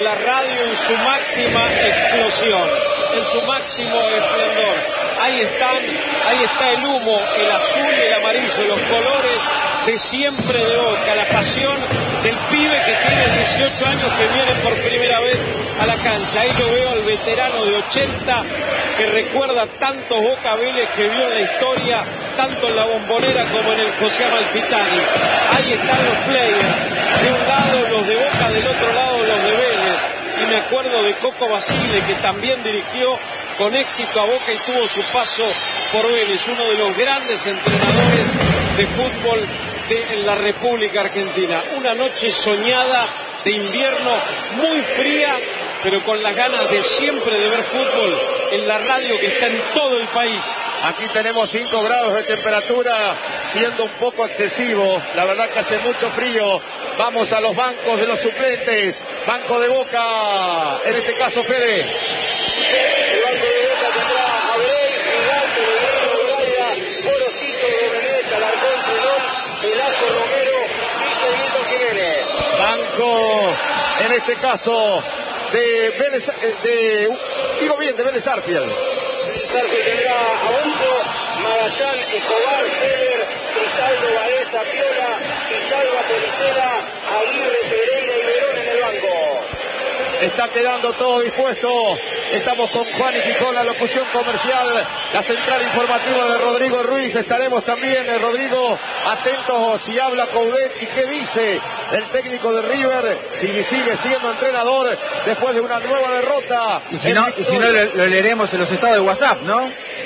La radio en su máxima explosión, en su máximo esplendor. Ahí está el humo, el azul y el amarillo, los colores de siempre de Boca, la pasión del pibe que tiene 18 años que viene por primera vez a la cancha. Ahí lo veo al veterano de 80 que recuerda tantos Boca Vélez que vio en la historia, tanto en la Bombonera como en el José Amalfitani. Ahí están los players, de un lado los de Boca, del otro lado los de Vélez. Y me acuerdo de Coco Basile, que también dirigió con éxito a Boca y tuvo su paso por Vélez, uno de los grandes entrenadores de fútbol de la República Argentina. Una noche soñada de invierno, muy fría, pero con las ganas de siempre de ver fútbol en la radio que está en todo el país. Aquí tenemos 5 grados de temperatura, siendo un poco excesivo. La verdad que hace mucho frío. Vamos a los bancos de los suplentes. Banco de Boca, en este caso Fede. El banco de Boca tendrá a Abreu, Gigante, Rodrigo, Porosito, Domenech, Alarcón, Zenón, Velasco, Romero y Seguito Jiménez. Banco, en este caso, de Vélez, de Vélez Arfield. Vélez Arfield tendrá a Buzo, Magallán, Escobar, Feller, Cristaldo, Baeza, Piola, Villalba, Pelicera, Aguirre, Pereira y Verón en el banco. Está quedando todo dispuesto. Estamos con Juan y Gijón, la locución comercial, la central informativa de Rodrigo Ruiz. Estaremos también, Rodrigo, atentos si habla Coudet y qué dice el técnico de River, si sigue siendo entrenador después de una nueva derrota. Y si no lo leeremos en los estados de WhatsApp, ¿no?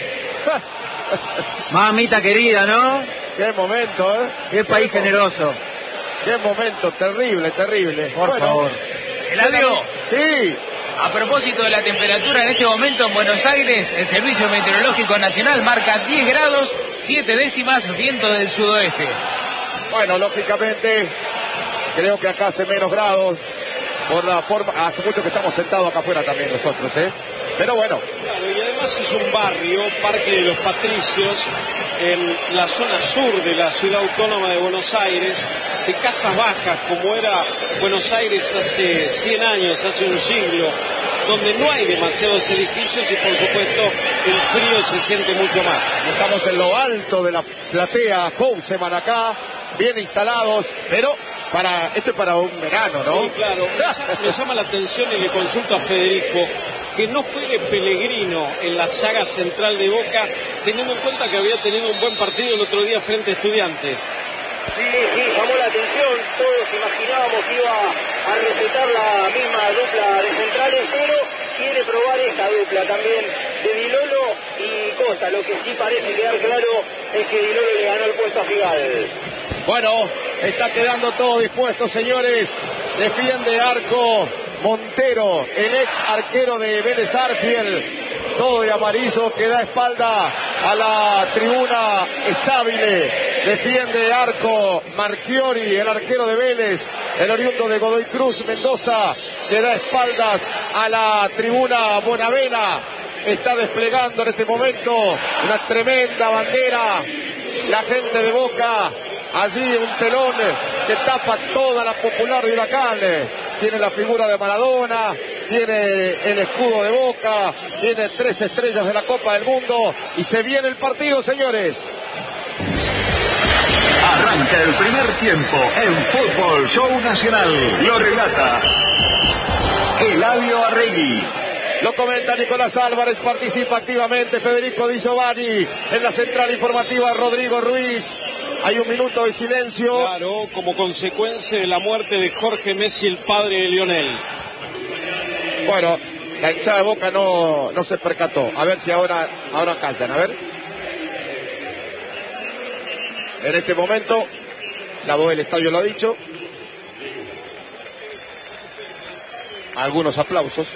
Mamita querida, ¿no? Qué momento, ¿eh? Qué país generoso. Qué momento, terrible, terrible. Por favor. Eladio. Sí. A propósito de la temperatura en este momento en Buenos Aires, el Servicio Meteorológico Nacional marca 10 grados, 7 décimas, viento del sudoeste. Bueno, lógicamente, creo que acá hace menos grados, por la forma, hace mucho que estamos sentados acá afuera también nosotros, ¿eh? Pero bueno. Claro, y además es un barrio, Parque de los Patricios, en la zona sur de la ciudad autónoma de Buenos Aires, de casas bajas, como era Buenos Aires hace 100 años, hace un siglo, donde no hay demasiados edificios y por supuesto el frío se siente mucho más. Estamos en lo alto de la platea Couseman acá, bien instalados, pero esto es para un verano, ¿no? Sí, claro. Me llama la atención y le consulto a Federico que no juegue Pellegrino en la saga central de Boca, teniendo en cuenta que había tenido un buen partido el otro día frente a Estudiantes. Sí, llamó la atención, todos imaginábamos que iba a respetar la misma dupla de centrales, pero quiere probar esta dupla también de Dilolo y Costa. Lo que sí parece quedar claro es que Dilolo le ganó el puesto a Figal. Bueno, está quedando todo dispuesto, señores. Defiende arco Montero, el ex arquero de Vélez Arfield. Todo de amarillo, que da espalda a la tribuna estable. Defiende arco Marchiori, el arquero de Vélez, el oriundo de Godoy Cruz, Mendoza, que da espaldas a la tribuna Bonavena. Está desplegando en este momento una tremenda bandera. La gente de Boca, allí un telón que tapa toda la popular de Huracán. Tiene la figura de Maradona, tiene el escudo de Boca, tiene 3 estrellas de la Copa del Mundo y se viene el partido, señores. Arranca el primer tiempo en Fútbol Show Nacional. Lo relata Eladio Arregui. Lo comenta Nicolás Álvarez, participa activamente Federico Di Giovanni en la central informativa Rodrigo Ruiz. Hay un minuto de silencio. Claro, como consecuencia de la muerte de Jorge Messi, el padre de Lionel. Bueno, la hinchada de Boca no se percató. A ver si ahora callan, a ver. En este momento, la voz del estadio lo ha dicho. Algunos aplausos.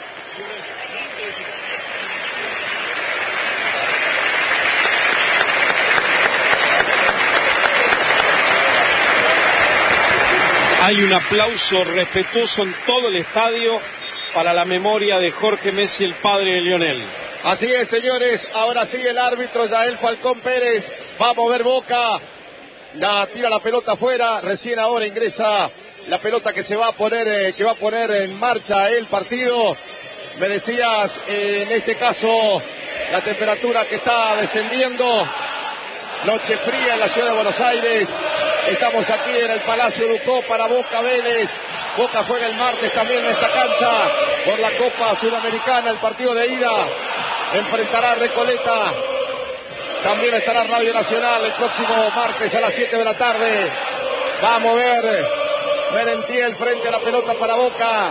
Hay un aplauso respetuoso en todo el estadio para la memoria de Jorge Messi, el padre de Lionel. Así es, señores, ahora sí el árbitro Yael Falcón Pérez va a mover Boca, tira la pelota afuera, recién ahora ingresa la pelota que va a poner en marcha el partido. Me decías, en este caso, la temperatura que está descendiendo. Noche fría en la ciudad de Buenos Aires. Estamos aquí en el Palacio Ducó para Boca Vélez. Boca juega el martes también en esta cancha por la Copa Sudamericana, el partido de ida. Enfrentará a Recoleta. También estará Radio Nacional el próximo martes a las 7 de la tarde. Va a mover Merentiel frente a la pelota para Boca.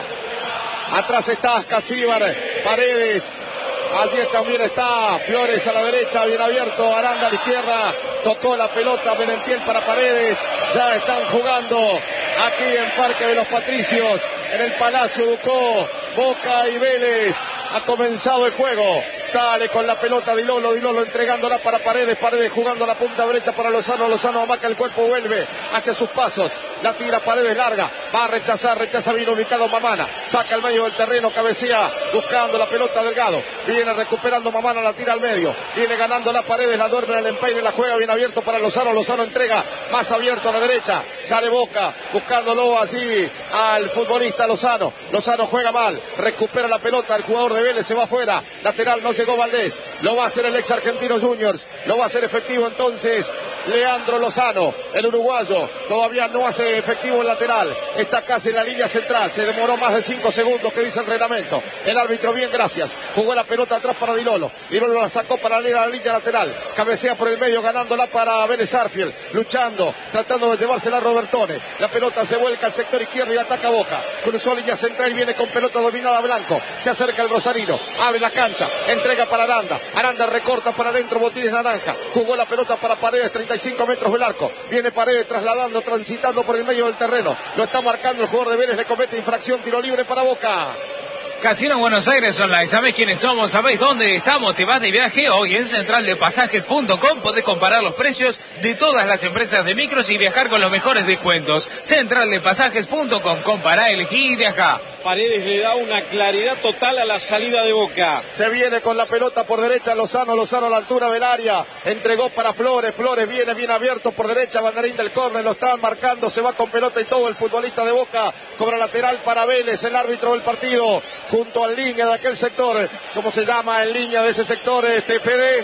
Atrás está Ascasíbar, Paredes. Allí también está Flores a la derecha, bien abierto, Aranda a la izquierda. Tocó la pelota Merentiel para Paredes. Ya están jugando aquí en Parque de los Patricios, en el Palacio Ducó. Boca y Vélez. Ha comenzado el juego. Sale con la pelota Dilolo entregándola para Paredes jugando la punta derecha para Lozano amaca el cuerpo, vuelve hacia sus pasos, la tira Paredes larga, va a rechaza bien ubicado Mamana, saca al medio del terreno, cabecea buscando la pelota Delgado, viene recuperando Mamana, la tira al medio, viene ganando la Paredes, la duerme en el empeine, la juega bien abierto para Lozano entrega más abierto a la derecha, sale Boca buscándolo así al futbolista Lozano juega mal, recupera la pelota, el jugador de Vélez se va afuera, lateral no llegó Valdés, lo va a hacer el ex Argentinos Juniors, lo va a hacer efectivo entonces Leandro Lozano, el uruguayo, todavía no hace efectivo el lateral, está casi en la línea central, se demoró más de 5 segundos que dice el reglamento, el árbitro bien, gracias, jugó la pelota atrás para Dilolo la sacó para la línea lateral, cabecea por el medio ganándola para Vélez Arfield, luchando, tratando de llevársela a Robertone, la pelota se vuelca al sector izquierdo y ataca Boca, cruzó línea central y viene con pelota dominada Blanco, se acerca el rosarino, abre la cancha, entrega para Aranda recorta para adentro, Botines naranja, jugó la pelota para Paredes, 35 metros del arco, viene Paredes trasladando, transitando por el medio del terreno, lo está marcando el jugador de Vélez, le comete infracción, tiro libre para Boca. Casino Buenos Aires Online, ¿sabés quiénes somos? ¿Sabés dónde estamos? ¿Te vas de viaje? Hoy en centraldepasajes.com podés comparar los precios de todas las empresas de micros y viajar con los mejores descuentos. Centraldepasajes.com, compará, elegí y viajá. Paredes le da una claridad total a la salida de Boca. Se viene con la pelota por derecha Lozano a la altura del área, entregó para Flores viene bien abierto por derecha, banderín del córner, lo están marcando, se va con pelota y todo el futbolista de Boca, cobra lateral para Vélez, el árbitro del partido, junto al línea de aquel sector, ¿cómo se llama en línea de ese sector, Fede?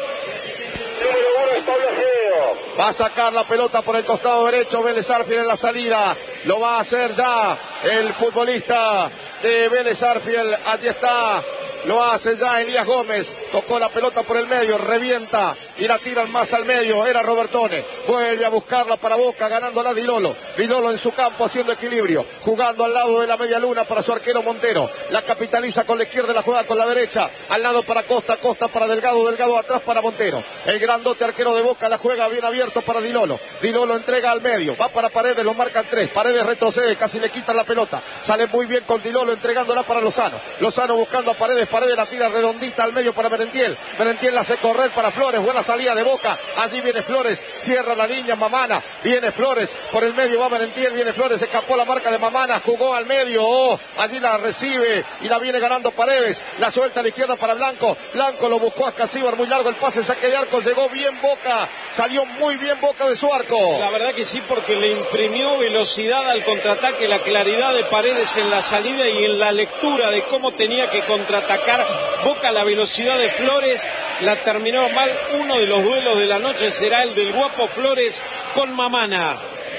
Número 1 es Pablo Acevedo. Va a sacar la pelota por el costado derecho, Vélez Arfield en la salida, lo va a hacer ya el futbolista de Vélez Arfield, allí está, lo hace ya Elías Gómez, tocó la pelota por el medio, revienta y la tiran más al medio, era Robertone, vuelve a buscarla para Boca, ganándola Dilolo en su campo haciendo equilibrio, jugando al lado de la media luna para su arquero Montero, la capitaliza con la izquierda, la juega con la derecha, al lado para Costa para Delgado atrás para Montero, el grandote arquero de Boca la juega bien abierto para Dilolo entrega al medio, va para Paredes, lo marcan 3, Paredes retrocede, casi le quitan la pelota, sale muy bien con Dilolo entregándola para Lozano buscando a Paredes la tira redondita al medio para Merentiel la hace correr para Flores, buena salida de Boca, allí viene Flores, cierra la línea Mamana, viene Flores, por el medio va Merentiel, viene Flores, escapó la marca de Mamana, jugó al medio, allí la recibe y la viene ganando Paredes, la suelta a la izquierda para Blanco lo buscó a Ascasíbar, muy largo el pase, saque de arco, llegó bien Boca, salió muy bien Boca de su arco. La verdad que sí, porque le imprimió velocidad al contraataque, la claridad de Paredes en la salida y en la lectura de cómo tenía que contraatacar Boca, la velocidad de Flores la terminó mal. Uno de los duelos de la noche será el del guapo Flores con Mamana.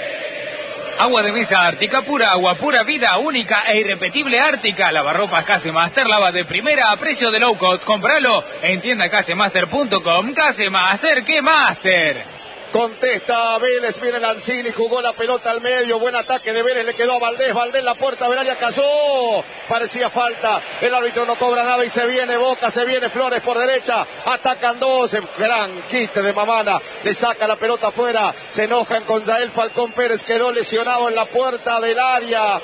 Agua de mesa Ártica, pura agua, pura vida, única e irrepetible Ártica. Lavarropas Casemaster, lava de primera a precio de low cost. Compralo en tiendacasemaster.com. Casemaster, ¿qué Master? Contesta Vélez, viene Lanzini, jugó la pelota al medio, buen ataque de Vélez, le quedó a Valdés, la puerta del área cayó, parecía falta, el árbitro no cobra nada y se viene Boca, se viene Flores por derecha, atacan dos, gran quite de Mamana, le saca la pelota afuera, se enojan con Yael Falcón Pérez, quedó lesionado en la puerta del área,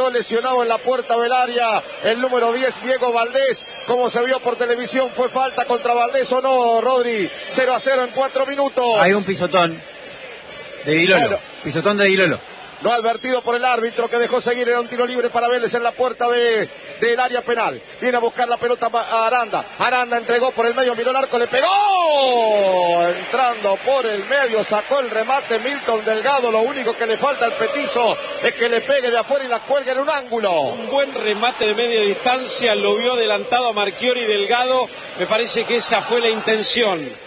el número 10 Diego Valdés, como se vio por televisión, fue falta contra Valdés o no, Rodri, 0-0 en 4 minutos. Hay un pisotón de Dilolo, Claro. pisotón de Dilolo. No advertido por el árbitro que dejó seguir. Era un tiro libre para Vélez en la puerta del área penal. Viene a buscar la pelota a Aranda. Aranda entregó por el medio, miró el arco, le pegó. Entrando por el medio, sacó el remate Milton Delgado. Lo único que le falta al petizo es que le pegue de afuera y la cuelgue en un ángulo. Un buen remate de media distancia, lo vio adelantado a Marchiori Delgado. Me parece que esa fue la intención.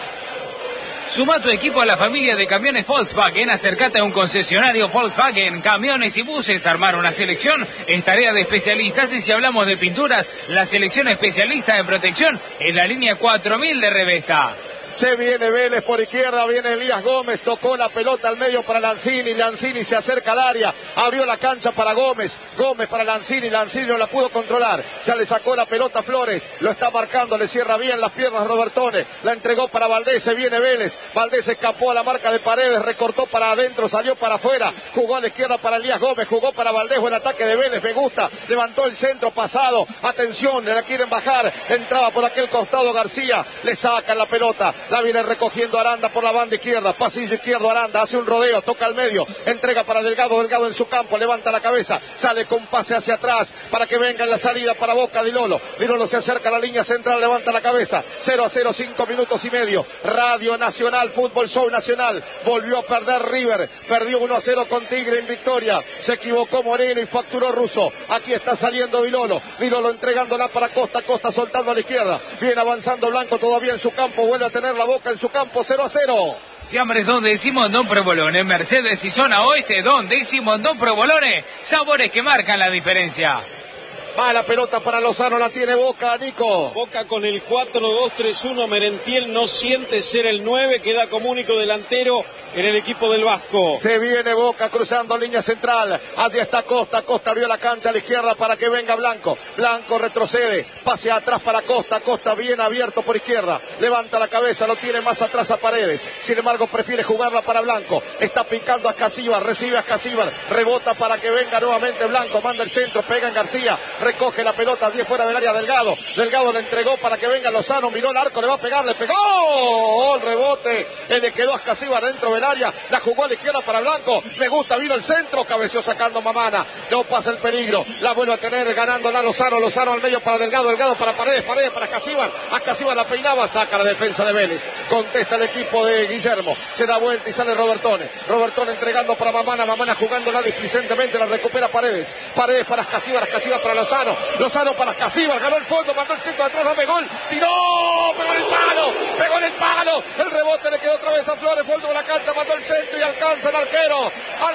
Suma tu equipo a la familia de camiones Volkswagen, acércate a un concesionario Volkswagen, camiones y buses. Armar una selección es tarea de especialistas, y si hablamos de pinturas, la selección especialista en protección es la línea 4000 de Revesta. Se viene Vélez por izquierda, viene Elías Gómez, tocó la pelota al medio para Lanzini, Lanzini se acerca al área, abrió la cancha para Gómez, Gómez para Lanzini, Lanzini no la pudo controlar, ya le sacó la pelota a Flores, lo está marcando, le cierra bien las piernas Robertone, la entregó para Valdés, se viene Vélez, Valdés escapó a la marca de Paredes, recortó para adentro, salió para afuera, jugó a la izquierda para Elías Gómez, jugó para Valdés, buen ataque de Vélez, me gusta, levantó el centro pasado, atención, le la quieren bajar, entraba por aquel costado García, le sacan la pelota, la viene recogiendo Aranda por la banda izquierda, pasillo izquierdo Aranda, hace un rodeo, toca al medio, entrega para Delgado, Delgado en su campo, levanta la cabeza, sale con pase hacia atrás, para que venga en la salida para Boca Dilolo, Dilolo se acerca a la línea central, levanta la cabeza, 0-0, 5 minutos y medio, Radio Nacional, Fútbol Show Nacional, volvió a perder River, perdió 1-0 con Tigre en Victoria, se equivocó Moreno y facturó Russo, aquí está saliendo Dilolo, Dilolo entregándola para Costa, Costa soltando a la izquierda, viene avanzando Blanco todavía en su campo, vuelve a tener la Boca en su campo, 0-0. Fiambres Don Décimo, Don Provolone, Mercedes y Zona Oeste, Don Décimo, Don Provolone, sabores que marcan la diferencia. Va la pelota para Lozano, la tiene Boca, Nico. Boca con el 4-2-3-1, Merentiel no siente ser el 9, queda como único delantero en el equipo del Vasco. Se viene Boca cruzando línea central, allí está Costa, Costa abrió la cancha a la izquierda para que venga Blanco, Blanco retrocede, pase atrás para Costa, Costa bien abierto por izquierda, levanta la cabeza, lo tiene más atrás a Paredes, sin embargo prefiere jugarla para Blanco, está picando a Ascasíbar, recibe a Ascasíbar, rebota para que venga nuevamente Blanco, manda el centro, pega en García, recoge la pelota, 10 fuera del área Delgado, Delgado le entregó para que venga Lozano, miró el arco, le va a pegar, le pegó, el rebote, le quedó a Ascasíbar dentro del área, la jugó a la izquierda para Blanco, me gusta, vino el centro, cabeció sacando Mamana, no pasa el peligro, la vuelve a tener ganándola Lozano, Lozano al medio para Delgado, Delgado para Paredes, Paredes para Ascasíbar la peinaba, saca la defensa de Vélez, contesta el equipo de Guillermo, se da vuelta y sale Robertone, Robertone entregando para Mamana, Mamana jugándola displicentemente, la recupera Paredes, Paredes para Ascasíbar, Ascasíbar para Lozano, Lozano para Ascasíbar, ganó el fondo, mandó el centro atrás, dame gol, tiró, pegó en el palo, el rebote le quedó otra vez a Flores, fue de la cancha, mandó el centro y alcanza el arquero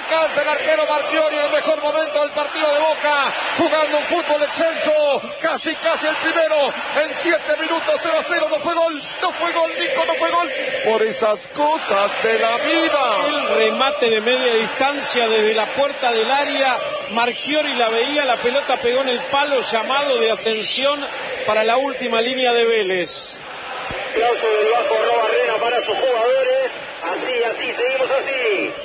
Marchiori en el mejor momento del partido de Boca, jugando un fútbol excelso, casi el primero, en 7 minutos, 0-0, no fue gol, Nico, no fue gol, por esas cosas de la vida. El remate de media distancia desde la puerta del área, Marchiori la veía, la pelota pegó en el palo, llamado de atención para la última línea de Vélez. Aplauso del Vasco Robarrena para sus jugadores, así, seguimos así.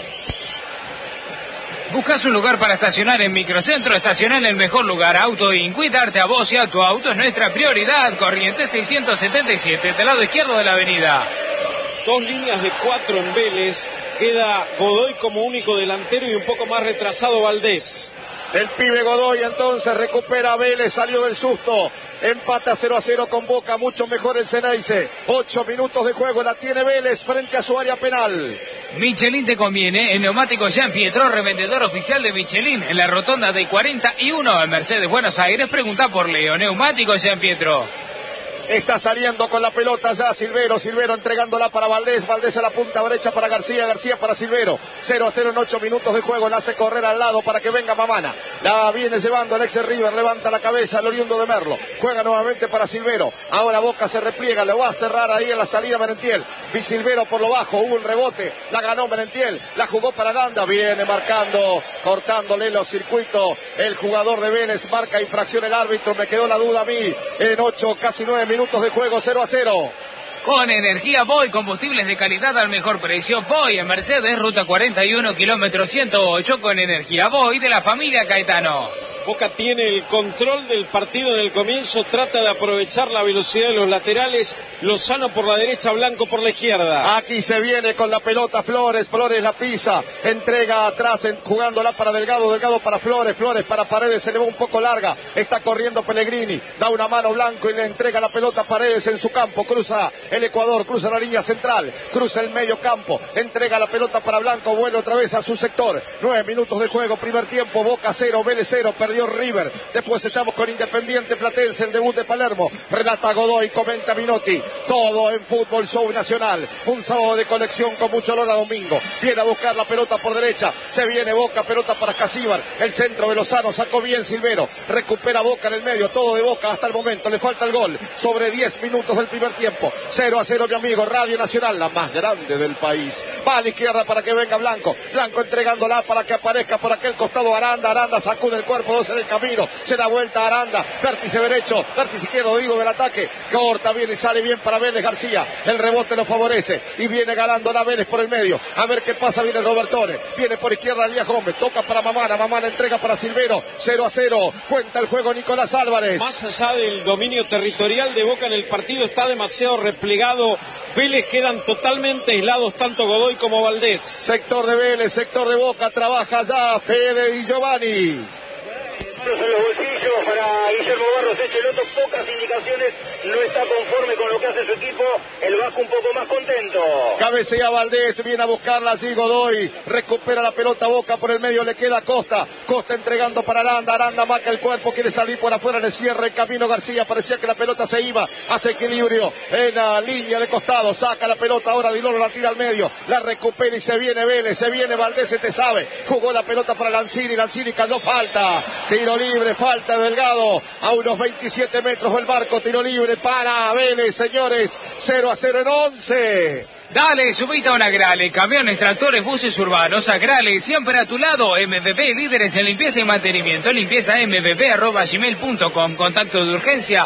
¿Buscas un lugar para estacionar en Microcentro? Estaciona en el mejor lugar. Auto Inquit, darte a vos y a tu auto es nuestra prioridad. Corrientes 677, del lado izquierdo de la avenida. 2 líneas de 4 en Vélez. Queda Godoy como único delantero y un poco más retrasado Valdés. El pibe Godoy entonces recupera a Vélez, salió del susto, empata 0-0 con Boca, mucho mejor el Ceneice, 8 minutos de juego, la tiene Vélez frente a su área penal. Michelin te conviene, el neumático Jean Pietro, revendedor oficial de Michelin, en la rotonda de 41 en Mercedes, Buenos Aires, pregunta por Leo, neumático Jean Pietro. Está saliendo con la pelota ya Silvero entregándola para Valdés a la punta derecha para García para Silvero, 0-0 en 8 minutos de juego, la hace correr al lado para que venga Mamana, la viene llevando el ex River, levanta la cabeza, el oriundo de Merlo, juega nuevamente para Silvero, ahora Boca se repliega, lo va a cerrar ahí en la salida Merentiel, Silvero por lo bajo, hubo un rebote, la ganó Merentiel, la jugó para Aranda, viene marcando, cortándole los circuitos, el jugador de Vélez, marca infracción el árbitro, me quedó la duda a mí, en 8, casi 9 minutos de juego, 0-0. Con energía Boy, combustibles de calidad al mejor precio. Boy en Mercedes, ruta 41, kilómetro 108, con energía Boy de la familia Caetano. Boca tiene el control del partido en el comienzo, trata de aprovechar la velocidad de los laterales. Lozano por la derecha, Blanco por la izquierda. Aquí se viene con la pelota Flores la pisa, entrega atrás, jugándola para Delgado, Delgado para Flores para Paredes, se le va un poco larga, está corriendo Pellegrini, da una mano Blanco y le entrega la pelota a Paredes en su campo, cruza el Ecuador, cruza la línea central, cruza el medio campo, entrega la pelota para Blanco, vuelve otra vez a su sector. 9 minutos de juego, primer tiempo, Boca 0, Vélez 0, perdió River. Después estamos con Independiente Platense, el debut de Palermo. Relata Godoy, comenta Minotti. Todo en Fútbol Show Nacional. Un sábado de colección con mucho olor a domingo. Viene a buscar la pelota por derecha. Se viene Boca, pelota para Casíbar. El centro de Lozano, sacó bien Silvero. Recupera Boca en el medio, todo de Boca hasta el momento. Le falta el gol. Sobre 10 minutos del primer tiempo. 0-0, mi amigo. Radio Nacional, la más grande del país. Va a la izquierda para que venga Blanco. Blanco entregándola para que aparezca por aquel costado Aranda. Aranda sacude el cuerpo, 2 en el camino. Se da vuelta Aranda. Vértice derecho, vértice izquierdo, digo, del ataque. Corta bien y sale bien para Vélez García. El rebote lo favorece. Y viene ganando la Vélez por el medio. A ver qué pasa, viene Robertone. Viene por izquierda Elías Gómez. Toca para Mamana. Mamana entrega para Silvero. 0-0. Cuenta el juego Nicolás Álvarez. Más allá del dominio territorial de Boca en el partido, está demasiado replegado. Vélez quedan totalmente aislados tanto Godoy como Valdés. Sector de Vélez, sector de Boca, trabaja ya Fede y Giovanni. En los bolsillos para Guillermo Barros Echeloto, pocas indicaciones, no está conforme con lo que hace su equipo, el Vasco un poco más contento. Cabecea Valdés, viene a buscarla así Godoy, recupera la pelota Boca por el medio, le queda Costa entregando para Aranda, Aranda marca el cuerpo, quiere salir por afuera, le cierra el camino García, parecía que la pelota se iba, hace equilibrio en la línea de costado, saca la pelota, ahora Di Loro la tira al medio, la recupera y se viene Vélez, se viene Valdés, se te sabe, jugó la pelota para Lanzini cayó falta, tiro libre, falta de Delgado, a unos 27 metros del marco, tiro libre para Vélez, señores, 0-0 en 11. Dale, subite a una Grale, camiones, tractores, buses urbanos, a Grale, siempre a tu lado, MBB, líderes en limpieza y mantenimiento, limpiezambb@gmail.com, contacto de urgencia,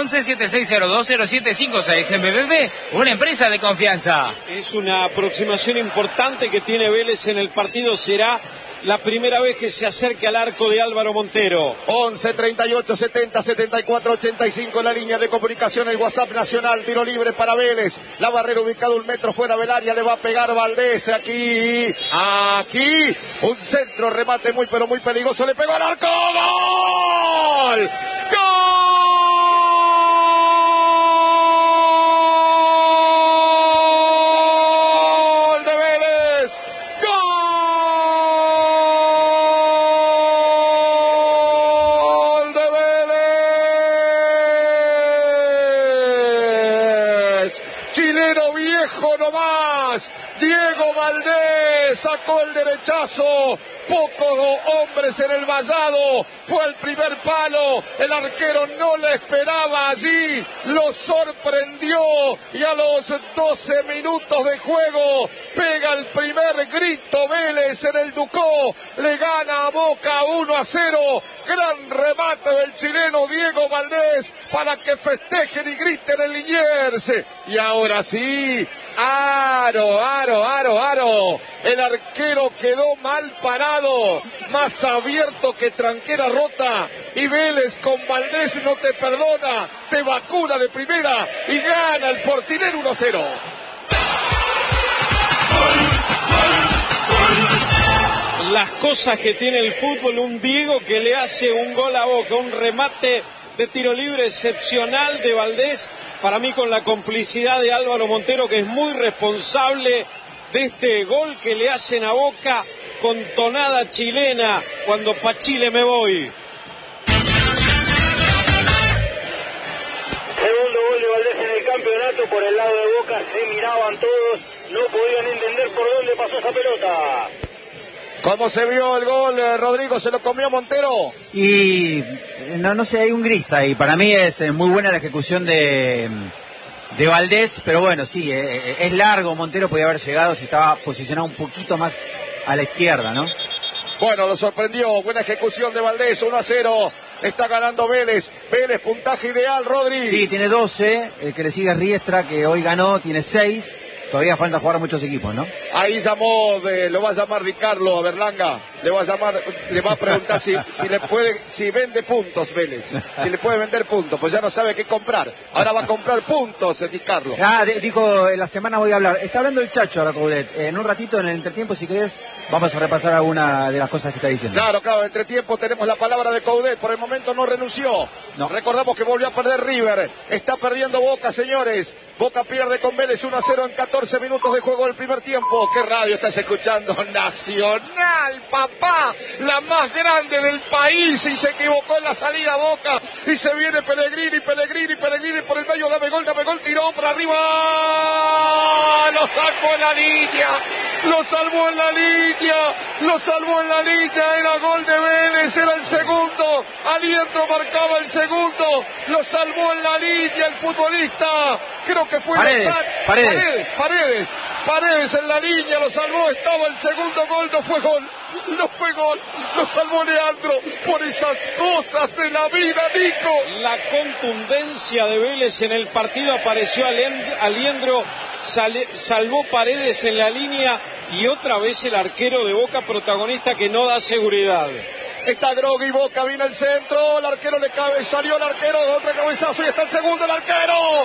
11-7602-0756, MBB, una empresa de confianza. Es una aproximación importante que tiene Vélez en el partido, será la primera vez que se acerque al arco de Álvaro Montero. 11 38 70 74 85 la línea de comunicación, el WhatsApp nacional, tiro libre para Vélez, la barrera ubicada 1 metro fuera del área, le va a pegar Valdés, aquí, un centro, remate muy pero muy peligroso, le pegó al arco, ¡gol! ¡Gol! Diego Valdés sacó el derechazo, pocos hombres en el vallado, fue el primer palo, el arquero no le esperaba allí, lo sorprendió y a los 12 minutos de juego pega el primer grito Vélez en el Ducó, le gana a Boca 1-0, gran remate del chileno Diego Valdés para que festejen y griten en Liniers, y ahora sí, aro, el arquero quedó mal parado, más abierto que tranquera rota, y Vélez con Valdés no te perdona, te vacuna de primera y gana el Fortiner 1-0. Las cosas que tiene el fútbol, un Diego que le hace un gol a Boca, un remate de tiro libre excepcional de Valdés, para mí con la complicidad de Álvaro Montero, que es muy responsable de este gol que le hacen a Boca con tonada chilena, cuando pa' Chile me voy. Segundo gol de Valdés en el campeonato, por el lado de Boca se miraban todos, no podían entender por dónde pasó esa pelota. ¿Cómo se vio el gol, Rodrigo? ¿Se lo comió Montero? Y no sé, hay un gris ahí. Para mí es muy buena la ejecución de Valdés, pero bueno, sí, es largo. Montero podía haber llegado si estaba posicionado un poquito más a la izquierda, ¿no? Bueno, lo sorprendió, buena ejecución de Valdés, 1-0, está ganando Vélez, puntaje ideal, Rodri. Sí, tiene 12, el que le sigue es Riestra, que hoy ganó, tiene 6. Todavía falta jugar a muchos equipos, ¿no? Ahí llamó, lo va a llamar Di Carlo a Berlanga. le va a llamar, le va a preguntar si vende puntos Vélez, si le puede vender puntos, pues ya no sabe qué comprar. Ahora va a comprar puntos, Di Carlo. Dijo, en la semana voy a hablar. Está hablando el Chacho ahora, Coudet. En un ratito, en el entretiempo, si querés, vamos a repasar alguna de las cosas que está diciendo. Claro, entretiempo tenemos la palabra de Coudet. Por el momento no renunció. No. Recordamos que volvió a perder River. Está perdiendo Boca, señores. Boca pierde con Vélez 1-0 en 14 minutos de juego del primer tiempo. ¿Qué radio estás escuchando? Nacional, papá. La más grande del país. Y se equivocó en la salida Boca. Y se viene Pellegrini por el medio. Dame gol, tiró para arriba. Lo sacó en la línea. Lo salvó en la línea. Era gol de Vélez. Era el segundo. Alientro marcaba el segundo. Lo salvó en la línea el futbolista. Creo que fue Paredes en la línea, lo salvó, estaba el segundo gol, no fue gol, lo salvó Leandro, por esas cosas de la vida, Nico. La contundencia de Vélez en el partido, apareció Aliendro, salvó Paredes en la línea y otra vez el arquero de Boca protagonista que no da seguridad. Está Grogui, Boca, viene el centro, el arquero le cabe, salió el arquero, otro cabezazo y está el segundo, el arquero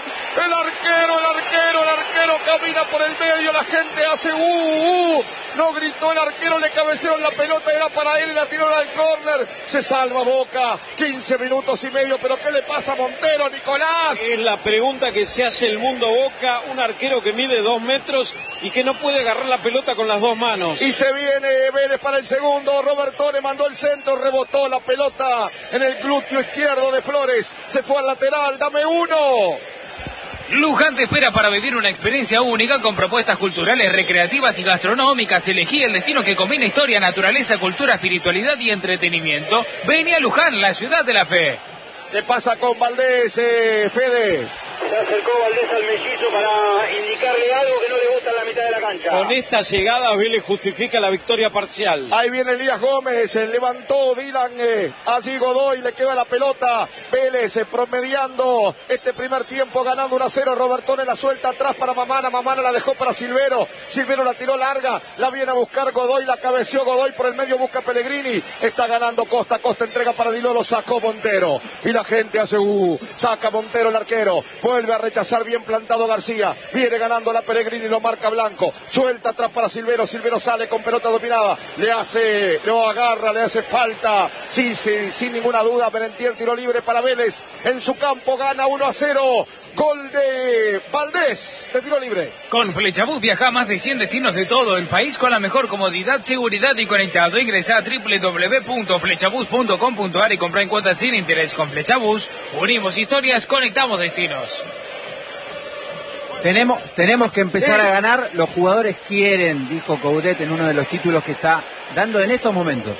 camina por el medio, la gente hace no gritó el arquero, le cabecearon la pelota, era para él y la tiró al córner, se salva Boca, 15 minutos y medio, pero ¿qué le pasa a Montero, Nicolás? Es la pregunta que se hace el mundo Boca, un arquero que mide 2 metros y que no puede agarrar la pelota con las 2 manos. Y se viene Vélez para el segundo, Roberto le mandó el centro, rebotó la pelota en el glúteo izquierdo de Flores, se fue al lateral, dame uno. Luján te espera para vivir una experiencia única con propuestas culturales, recreativas y gastronómicas. Elegí el destino que combina historia, naturaleza, cultura, espiritualidad y entretenimiento. Ven a Luján, la ciudad de la fe. ¿Qué pasa con Valdés, Fede? Se acercó Valdés al mellizo para indicarle algo que no le gusta en la mitad de la cancha. Con esta llegada Vélez justifica la victoria parcial. Ahí viene Elías Gómez, levantó Dylan, allí Godoy, le queda la pelota. Vélez promediando este primer tiempo, ganando 1-0. Robertone la suelta atrás para Mamana la dejó para Silvero la tiró larga, la viene a buscar Godoy, la cabeció Godoy por el medio, busca Pellegrini, está ganando Costa entrega para Dilolo, sacó Montero. Y la gente hace saca Montero el arquero. Vuelve a rechazar, bien plantado García. Viene ganando la Pellegrini, lo marca Blanco. Suelta atrás para Silvero sale con pelota dominada. Lo agarra, le hace falta. Sí, sin ninguna duda, Merentiel, tiro libre para Vélez. En su campo gana 1-0. Gol de Valdés, de tiro libre. Con Flechabús viaja a más de 100 destinos de todo el país con la mejor comodidad, seguridad y conectado. Ingresa a www.flechabús.com.ar y compra en cuotas sin interés. Con Flechabús, unimos historias, conectamos destinos. Tenemos que empezar a ganar, los jugadores quieren, dijo Coudet en uno de los títulos que está dando en estos momentos.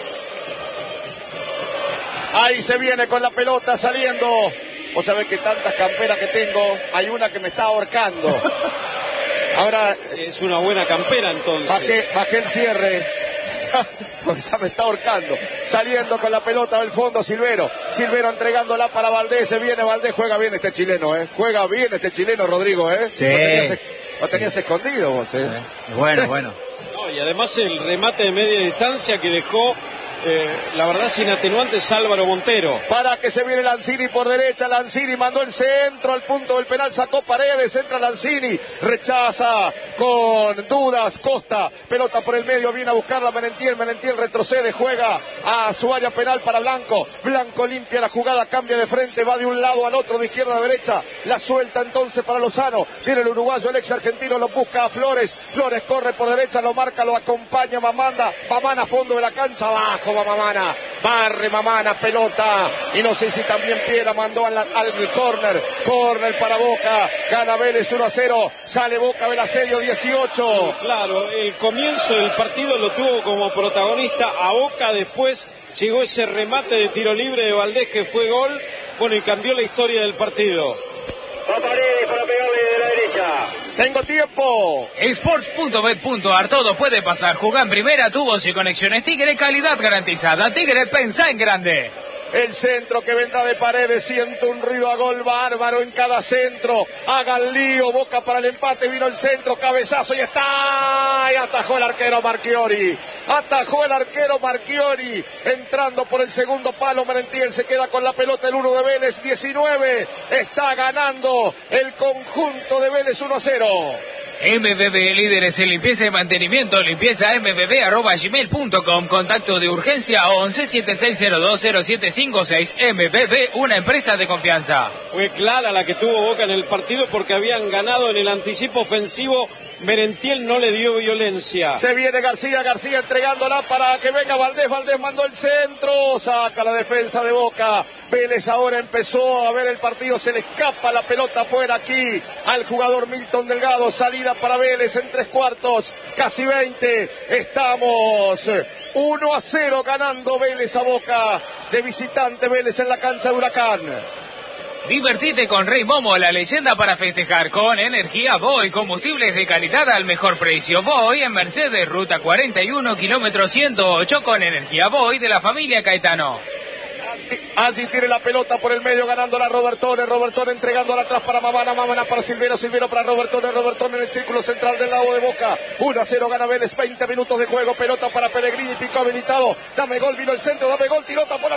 Ahí se viene con la pelota saliendo. Vos sabés que tantas camperas que tengo, hay una que me está ahorcando. Ahora es una buena campera entonces. Bajé el cierre. Porque ya me está ahorcando. Saliendo con la pelota del fondo Silvero entregándola para Valdés. Se viene Valdés, juega bien este chileno, juega bien este chileno, Rodrigo, Sí. Lo tenías escondido vos, Bueno. No, y además el remate de media distancia que dejó, la verdad, sin atenuantes, Álvaro Montero. Para que se viene Lanzini por derecha. Lanzini mandó el centro al punto del penal, sacó Paredes, entra Lanzini, rechaza con dudas Costa, pelota por el medio, viene a buscarla Merentiel retrocede, juega a su área penal para Blanco limpia la jugada, cambia de frente, va de un lado al otro, de izquierda a derecha, la suelta entonces para Lozano, viene el uruguayo, el ex argentino, lo busca a Flores corre por derecha, lo marca, lo acompaña Mamana a fondo de la cancha, abajo va Mamana, barre Mamana, pelota, y no sé si también Piera mandó al córner para Boca, gana Vélez 1-0, sale Boca del asedio 18. Claro, el comienzo del partido lo tuvo como protagonista a Boca, después llegó ese remate de tiro libre de Valdés que fue gol, y cambió la historia del partido. Va Paredes para pegarle de la derecha. Tengo tiempo. Sports.bet.ar, todo puede pasar. Jugá en primera, tubos y conexiones Tigre, calidad garantizada. Tigre, pensá en grande. El centro que vendrá de Paredes, siento un ruido a gol bárbaro en cada centro. Hagan lío, Boca para el empate, vino el centro, cabezazo y está. Y atajó el arquero Marchiori. Entrando por el segundo palo, Merentiel se queda con la pelota, el 1 de Vélez, 19. Está ganando el conjunto de Vélez 1-0. MBB, líderes en limpieza y mantenimiento, limpieza.mbb@gmail.com, contacto de urgencia 11-7602-0756, MBB, una empresa de confianza. Fue clara la que tuvo Boca en el partido porque habían ganado en el anticipo ofensivo. Merentiel no le dio violencia. Se viene García entregándola para que venga Valdés mandó el centro, saca la defensa de Boca. Vélez ahora empezó a ver el partido, se le escapa la pelota afuera aquí al jugador Milton Delgado, salida para Vélez en 3/4, casi 20, estamos 1-0 ganando Vélez a Boca, de visitante Vélez en la cancha de Huracán. Divertite con Rey Momo, la leyenda para festejar con energía Boy, combustibles de calidad al mejor precio. Boy en Mercedes, ruta 41, kilómetro 108, con energía Boy de la familia Caetano. Allí tiene la pelota por el medio, ganándola Robertone entregándola atrás para Mamana para Silvero para Robertone en el círculo central del lado de Boca. 1-0 gana Vélez, 20 minutos de juego, pelota para Pellegrini, picó habilitado, dame gol, vino el centro, dame gol, tiró, tapó el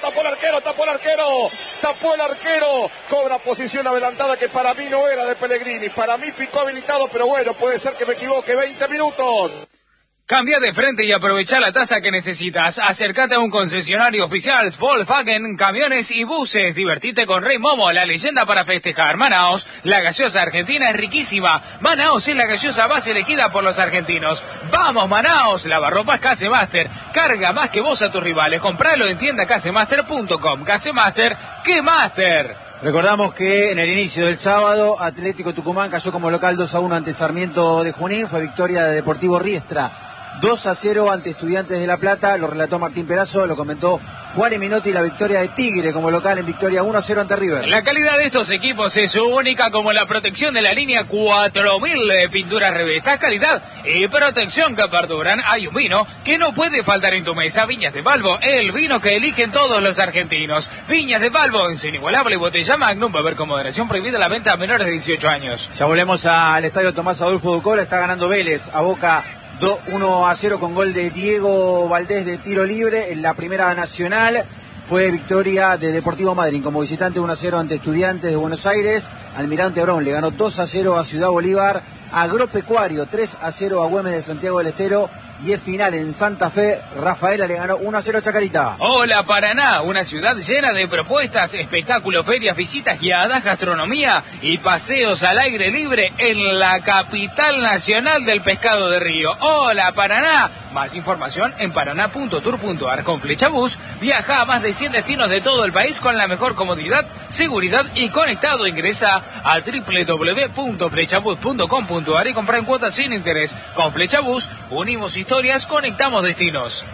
arquero, cobra posición adelantada que para mí no era de Pellegrini, para mí picó habilitado, pero bueno, puede ser que me equivoque, 20 minutos. Cambia de frente y aprovecha la tasa que necesitas. Acércate a un concesionario oficial Volkswagen, camiones y buses. Divertite con Rey Momo, la leyenda para festejar. Manaos, la gaseosa argentina es riquísima. Manaos es la gaseosa más elegida por los argentinos. ¡Vamos, Manaos! Lavarropas Casemaster. Carga más que vos a tus rivales. Compralo en tiendacasemaster.com. Casemaster, ¡qué Master! Recordamos que en el inicio del sábado, Atlético Tucumán cayó como local 2-1 ante Sarmiento de Junín. Fue victoria de Deportivo Riestra. 2-0 ante Estudiantes de La Plata, lo relató Martín Perazo, lo comentó Juan Minotti. La victoria de Tigre como local en victoria 1-0 ante River. La calidad de estos equipos es única, como la protección de la línea 4000 de pinturas Revestas, calidad y protección que perduran. Hay un vino que no puede faltar en tu mesa, Viñas de Balbo, el vino que eligen todos los argentinos. Viñas de Balbo, en su inigualable botella Magnum, beber con moderación, prohibida la venta a menores de 18 años. Ya volvemos al estadio Tomás Adolfo Ducol, está ganando Vélez a Boca 1-0 con gol de Diego Valdés de tiro libre. En la Primera Nacional fue victoria de Deportivo Madryn como visitante 1-0 ante Estudiantes de Buenos Aires. Almirante Brown le ganó 2-0 a Ciudad Bolívar. Agropecuario 3-0 a Güemes de Santiago del Estero. Y es final en Santa Fe, Rafaela le ganó 1-0 a Chacarita. Hola Paraná, una ciudad llena de propuestas, espectáculos, ferias, visitas guiadas, gastronomía y paseos al aire libre en la capital nacional del pescado de río. Hola Paraná, más información en paraná.tour.ar. Con Flechabús viaja a más de 100 destinos de todo el país con la mejor comodidad, seguridad y conectado. Ingresa a www.flechabús.com.ar y compra en cuotas sin interés. Con Flechabús unimos historias, conectamos destinos.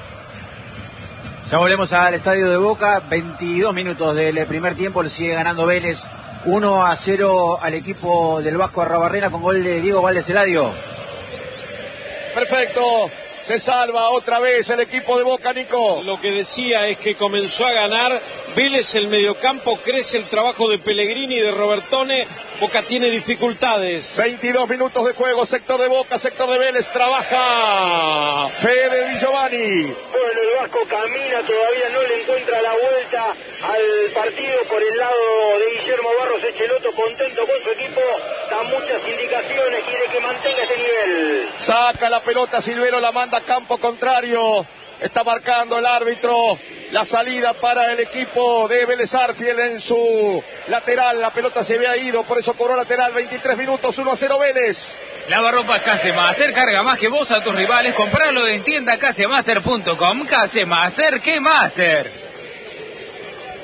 Ya volvemos al estadio de Boca, 22 minutos del primer tiempo, le sigue ganando Vélez 1-0 al equipo del Vasco Arrabarrena con gol de Diego Valdés Eladio. Perfecto, se salva otra vez el equipo de Boca, Nico. Lo que decía es que comenzó a ganar Vélez el mediocampo, crece el trabajo de Pellegrini y de Robertone. Boca tiene dificultades. 22 minutos de juego, sector de Boca, sector de Vélez, trabaja Fede Di Giovanni. Bueno, el Vasco camina, todavía no le encuentra la vuelta al partido por el lado de Guillermo Barros Echeloto, contento con su equipo, da muchas indicaciones, quiere que mantenga este nivel. Saca la pelota Silvero, la manda a campo contrario. Está marcando el árbitro la salida para el equipo de Vélez Arfiel en su lateral. La pelota se había ido, por eso cobró lateral. 23 minutos, 1-0 Vélez. Lavarropas Casemaster, carga más que vos a tus rivales. Compralo en tiendacasemaster.com. Casemaster, ¿qué Master?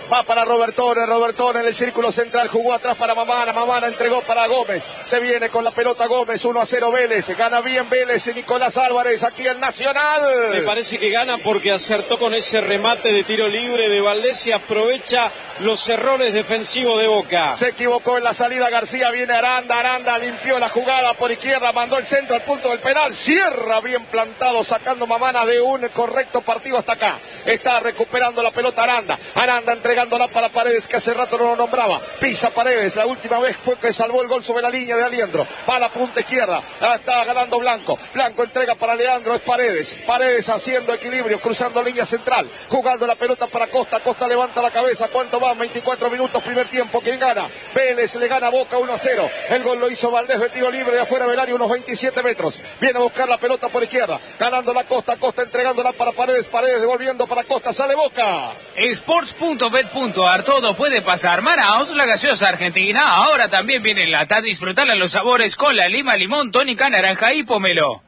Va para Robertone en el círculo central, jugó atrás para Mamana entregó para Gómez. Se viene con la pelota Gómez, 1-0 Vélez. Gana bien Vélez y Nicolás Álvarez aquí en Nacional. Me parece que gana porque acertó con ese remate de tiro libre de Valdés y aprovecha los errores defensivos de Boca. Se equivocó en la salida García, viene Aranda limpió la jugada por izquierda, mandó el centro al punto del penal, cierra bien plantado, sacando Mamana de un correcto partido hasta acá. Está recuperando la pelota Aranda entregándola para Paredes, que hace rato no lo nombraba. Pisa Paredes, la última vez fue que salvó el gol sobre la línea de Aliendro. Va a la punta izquierda, está ganando Blanco entrega para Leandro, es Paredes haciendo equilibrio, cruzando línea central, jugando la pelota para Costa levanta la cabeza. ¿Cuánto va? 24 minutos primer tiempo. ¿Quién gana? Vélez le gana a Boca 1-0. El gol lo hizo Valdés de tiro libre de afuera del área, unos 27 metros. Viene a buscar la pelota por izquierda, ganando la Costa entregándola para Paredes devolviendo para Costa, sale Boca. Sports.bet.ar, todo puede pasar. Manaos, la gaseosa argentina, ahora también viene en lata. Disfrutar los sabores cola, lima, limón, tónica, naranja y pomelo.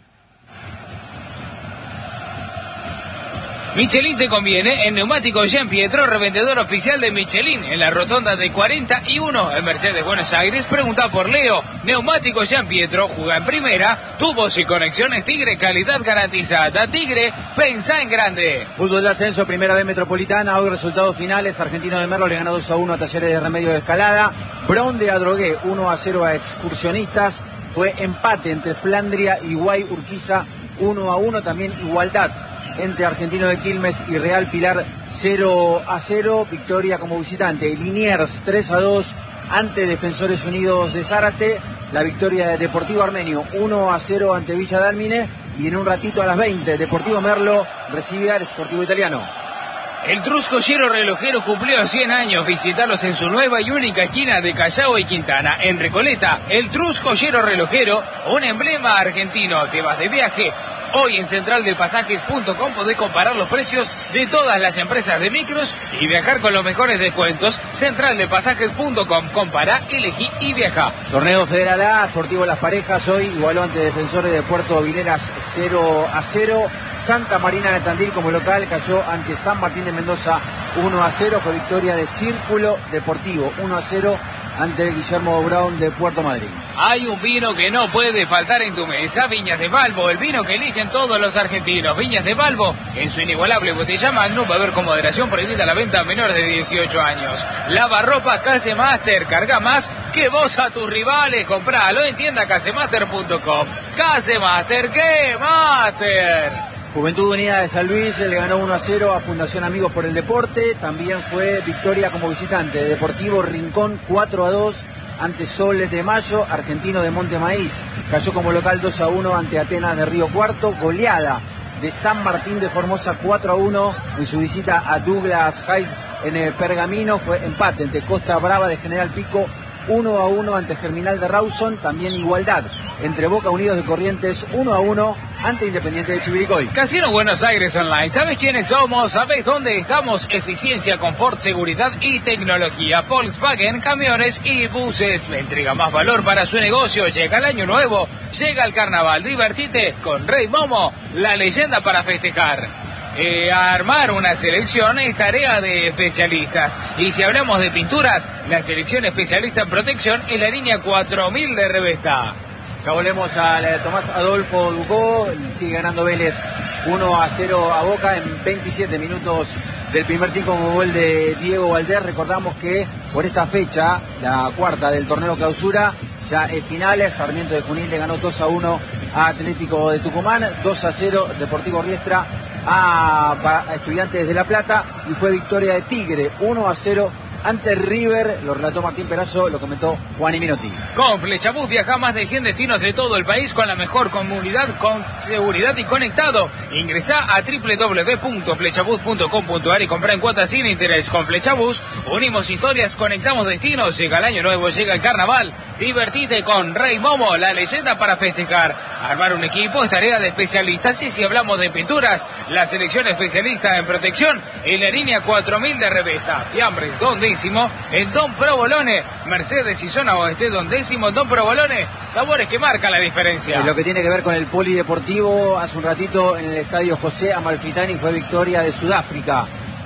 Michelin te conviene. En Neumáticos Jean Pietro, revendedor oficial de Michelin, en la rotonda de 41 en Mercedes, Buenos Aires. Pregunta por Leo. Neumáticos Jean Pietro, juega en primera, tubos y conexiones Tigre, calidad garantizada. Tigre, pensá en grande. Fútbol de ascenso, primera B Metropolitana. Hoy resultados finales. Argentino de Merlo le ganó 2-1 a Talleres de Remedio de Escalada. Bron de Adrogué 1-0 a Excursionistas. Fue empate entre Flandria y Guay Urquiza 1-1. También igualdad entre Argentino de Quilmes y Real Pilar 0-0, victoria como visitante. Liniers 3-2 ante Defensores Unidos de Zárate. La victoria de Deportivo Armenio 1-0 ante Villa Dálmine. Y en un ratito a las 20, Deportivo Merlo recibe al Sportivo Italiano. El Trus Joyero Relojero cumplió 100 años. Visitarlos en su nueva y única esquina de Callao y Quintana, en Recoleta. El Trus Joyero Relojero, un emblema argentino. Te vas de viaje. Hoy en centraldepasajes.com podés comparar los precios de todas las empresas de micros y viajar con los mejores descuentos. Centraldepasajes.com, compará, elegí y viaja. Torneo Federal A, Sportivo Las Parejas, hoy igualó ante Defensores de Puerto Vileras 0-0. Santa Marina de Tandil como local cayó ante San Martín de Mendoza 1-0. Fue victoria de Círculo Deportivo 1-0 ante Guillermo Brown de Puerto Madryn. Hay un vino que no puede faltar en tu mesa, Viñas de Balbo, el vino que eligen todos los argentinos. Viñas de Balbo, en su inigualable botella Magnum, beber con moderación, prohibida la venta a menores de 18 años. Lavarropa Casemaster, carga más que vos a tus rivales, compralo en tienda casemaster.com. Casemaster, ¿qué Master? Juventud Unida de San Luis le ganó 1-0 a Fundación Amigos por el Deporte. También fue victoria como visitante de Deportivo Rincón 4-2 ante Soles de Mayo. Argentino de Monte Maíz cayó como local 2-1 ante Atenas de Río Cuarto. Goleada de San Martín de Formosa 4-1 en su visita a Douglas Heights en el Pergamino. Fue empate entre Costa Brava de General Pico 1-1 ante Germinal de Rawson. También igualdad entre Boca Unidos de Corrientes 1-1 ante Independiente de Chivilcoy. Casino Buenos Aires Online. ¿Sabes quiénes somos? ¿Sabes dónde estamos? Eficiencia, confort, seguridad y tecnología. Volkswagen, camiones y buses. Me entrega más valor para su negocio. Llega el año nuevo, llega el carnaval. Divertite con Rey Momo, la leyenda para festejar. Armar una selección es tarea de especialistas. Y si hablamos de pinturas, la selección especialista en protección es la línea 4000 de Revesta. Ya volvemos a la de Tomás Adolfo Ducó. Sigue ganando Vélez 1-0 a Boca en 27 minutos del primer tiempo con gol de Diego Valdés. Recordamos que por esta fecha, la cuarta del torneo clausura, ya en finales, Sarmiento de Junín le ganó 2-1 a Atlético de Tucumán, 2-0 Deportivo Riestra a Estudiantes de La Plata, y fue victoria de Tigre 1-0 ante River. Lo relató Martín Perazo, lo comentó Juani Minotti. Con Flechabús viaja a más de 100 destinos de todo el país con la mejor comunidad, con seguridad y conectado. Ingresá a www.flechabús.com.ar y comprá en cuotas sin interés. Con Flechabús unimos historias, conectamos destinos. Llega el año nuevo, llega el carnaval. Divertite con Rey Momo, la leyenda para festejar. Armar un equipo es tarea de especialistas, y si hablamos de pinturas, la selección especialista en protección en la línea 4000 de Revesta. Fiambres, Don Décimo, en Don Provolone, Mercedes y zona oeste, Don Décimo, Don Provolone, sabores que marcan la diferencia. En lo que tiene que ver con el polideportivo, hace un ratito en el estadio José Amalfitani fue victoria de Sudáfrica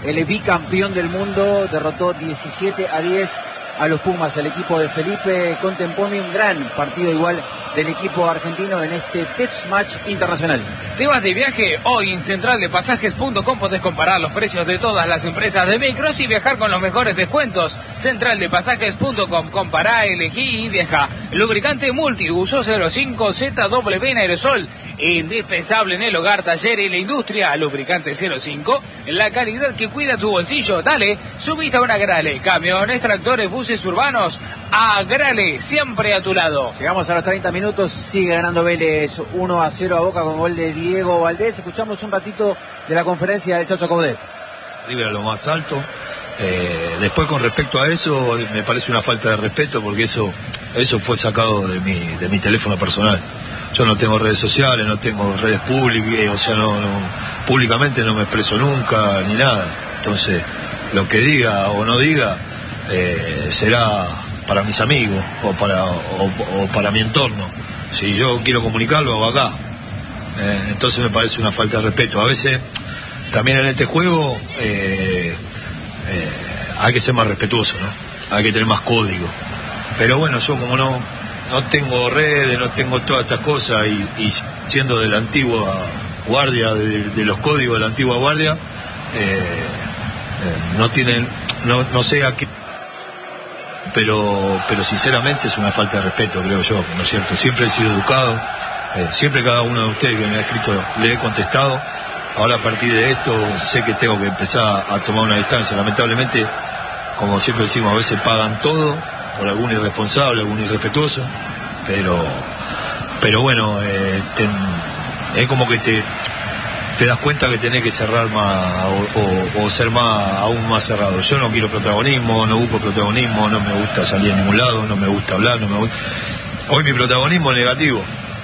el bicampeón del mundo, derrotó 17-10 a los Pumas. El equipo de Felipe Contempomi, un gran partido igual del equipo argentino en este test match internacional. ¿Te vas de viaje? Hoy en centraldepasajes.com podés comparar los precios de todas las empresas de micros y viajar con los mejores descuentos. Centraldepasajes.com, compará, elegí y viaja. Lubricante multiuso 05 ZW en aerosol, indispensable en el hogar, taller y la industria. Lubricante 05, la calidad que cuida tu bolsillo. Dale, subite a una Grale. Camiones, tractores, buses urbanos, a Grale, siempre a tu lado. Llegamos a los 30 minutos, sigue ganando Vélez 1-0 a Boca con gol de Diego Valdés. Escuchamos un ratito de la conferencia del Chacho Coudet. River a lo más alto. Después, con respecto a eso, me parece una falta de respeto, porque eso fue sacado de mi teléfono personal. Yo no tengo redes sociales, no tengo redes públicas, o sea, públicamente no me expreso nunca ni nada. Entonces, lo que diga o no diga será para mis amigos o para mi entorno. Si yo quiero comunicarlo, hago acá. Entonces me parece una falta de respeto. A veces también en este juego hay que ser más respetuoso, ¿no? Hay que tener más código. Pero bueno, yo como no tengo redes, no tengo todas estas cosas, y siendo de la antigua guardia, de los códigos de la antigua guardia, no sé a qué, pero sinceramente es una falta de respeto, creo yo, ¿no es cierto? Siempre he sido educado, siempre cada uno de ustedes que me ha escrito le he contestado. Ahora, a partir de esto, sé que tengo que empezar a tomar una distancia. Lamentablemente, como siempre decimos, a veces pagan todo por algún irresponsable, algún irrespetuoso, pero bueno, es como que te das cuenta que tenés que cerrar más o ser aún más cerrado. Yo no quiero protagonismo, no busco protagonismo, no me gusta salir a ningún lado, no me gusta hablar, Hoy mi protagonismo es negativo,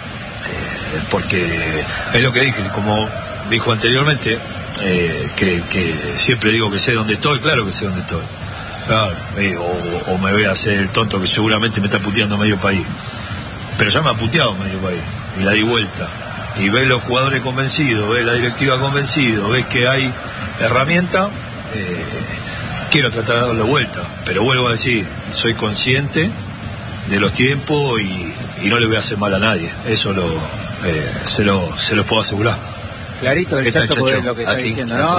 porque es lo que dije, como dijo anteriormente, que siempre digo que sé dónde estoy. Claro que sé dónde estoy, claro, o me voy a hacer el tonto que seguramente me está puteando medio país, pero ya me ha puteado medio país y la di vuelta. Y ves los jugadores convencidos, ves la directiva convencido, ves que hay herramienta, quiero tratar de darle vuelta, pero vuelvo a decir, soy consciente de los tiempos y no le voy a hacer mal a nadie, eso se lo puedo asegurar. Clarito el Chacho Coudet lo que está aquí, diciendo, ¿no?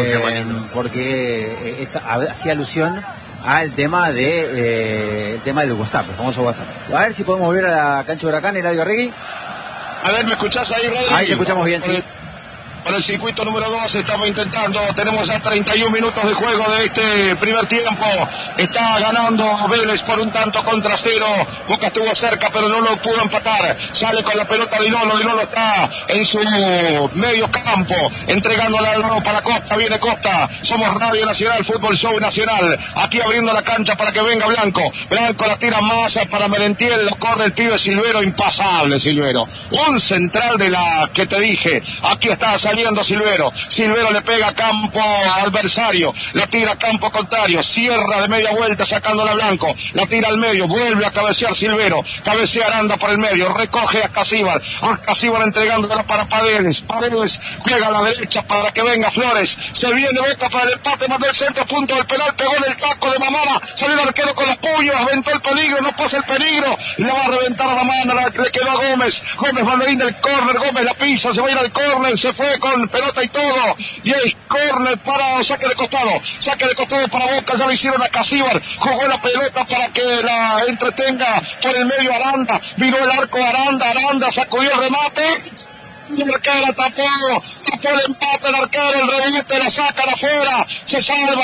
Porque hacía alusión al tema del WhatsApp, el famoso WhatsApp. A ver si podemos volver a la cancha de Huracán, Eladio Arregui. A ver, ¿me escuchás ahí, Rodrigo? Ahí te escuchamos bien, sí. Por el circuito número 2 estamos intentando, tenemos ya 31 minutos de juego de este primer tiempo. Está ganando Vélez por un tanto contra 0. Boca estuvo cerca pero no lo pudo empatar. Sale con la pelota Dinolo está en su medio campo, entregándola al lado para Costa. Viene Costa, somos Radio Nacional, Fútbol Show Nacional, aquí abriendo la cancha para que venga Blanco la tira más para Merentiel, lo corre el pibe Silvero, impasable Silvero, un central de la que te dije. Aquí está saliendo Silvero le pega a campo adversario, la tira a campo contrario, cierra de media vuelta sacándola a Blanco, la tira al medio, vuelve a cabecear Silvero, cabecea Aranda por el medio, recoge a Casíbar entregándola para Paredes juega a la derecha para que venga Flores, se viene Boca para el empate, mandó el centro, punto del penal, pegó en el taco de Mamana, salió el arquero con los puños, aventó el peligro, no pasa el peligro, y le va a reventar a Mamana, le quedó a Gómez banderín del córner, Gómez la pisa, se va a ir al córner, se fue con pelota y todo, y es córner para saque de costado para Boca, ya lo hicieron a Casíbar, jugó la pelota para que la entretenga por el medio Aranda, vino el arco Aranda sacudió el remate, y el arquero tapó el empate, el arquero, el rebote, la sacan afuera, se salva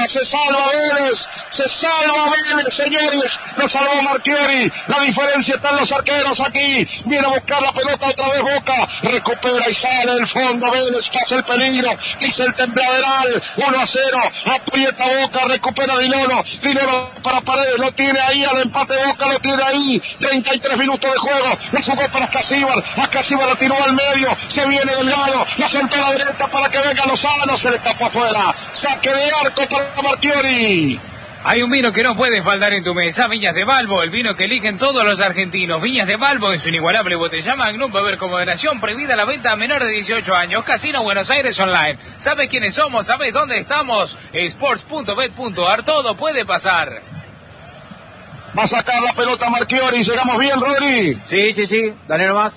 Vélez, señores, lo salvó Marchiori, la diferencia está en los arqueros aquí, viene a buscar la pelota otra vez Boca, recupera y sale el fondo Vélez, pasa el peligro, dice el tembladeral, 1-0, aprieta Boca, recupera Dinolo para Paredes, lo tiene ahí, al empate Boca lo tiene ahí, 33 minutos de juego, la jugó para Casíbar, la tiró al medio, se viene Delgado, la soltó a la derecha para que venga Lozano, se le tapó afuera, saque de arco para Marchiori. Hay un vino que no puede faltar en tu mesa, Viñas de Balbo, el vino que eligen todos los argentinos. Viñas de Balbo en su inigualable botella Magnum, beber con moderación, prohibida la venta a menores de 18 años. Casino Buenos Aires Online. ¿Sabes quiénes somos? ¿Sabes dónde estamos? Sports.bet.ar, todo puede pasar. Va a sacar la pelota Marchiori, ¿llegamos bien, Rory? Sí, dale nomás.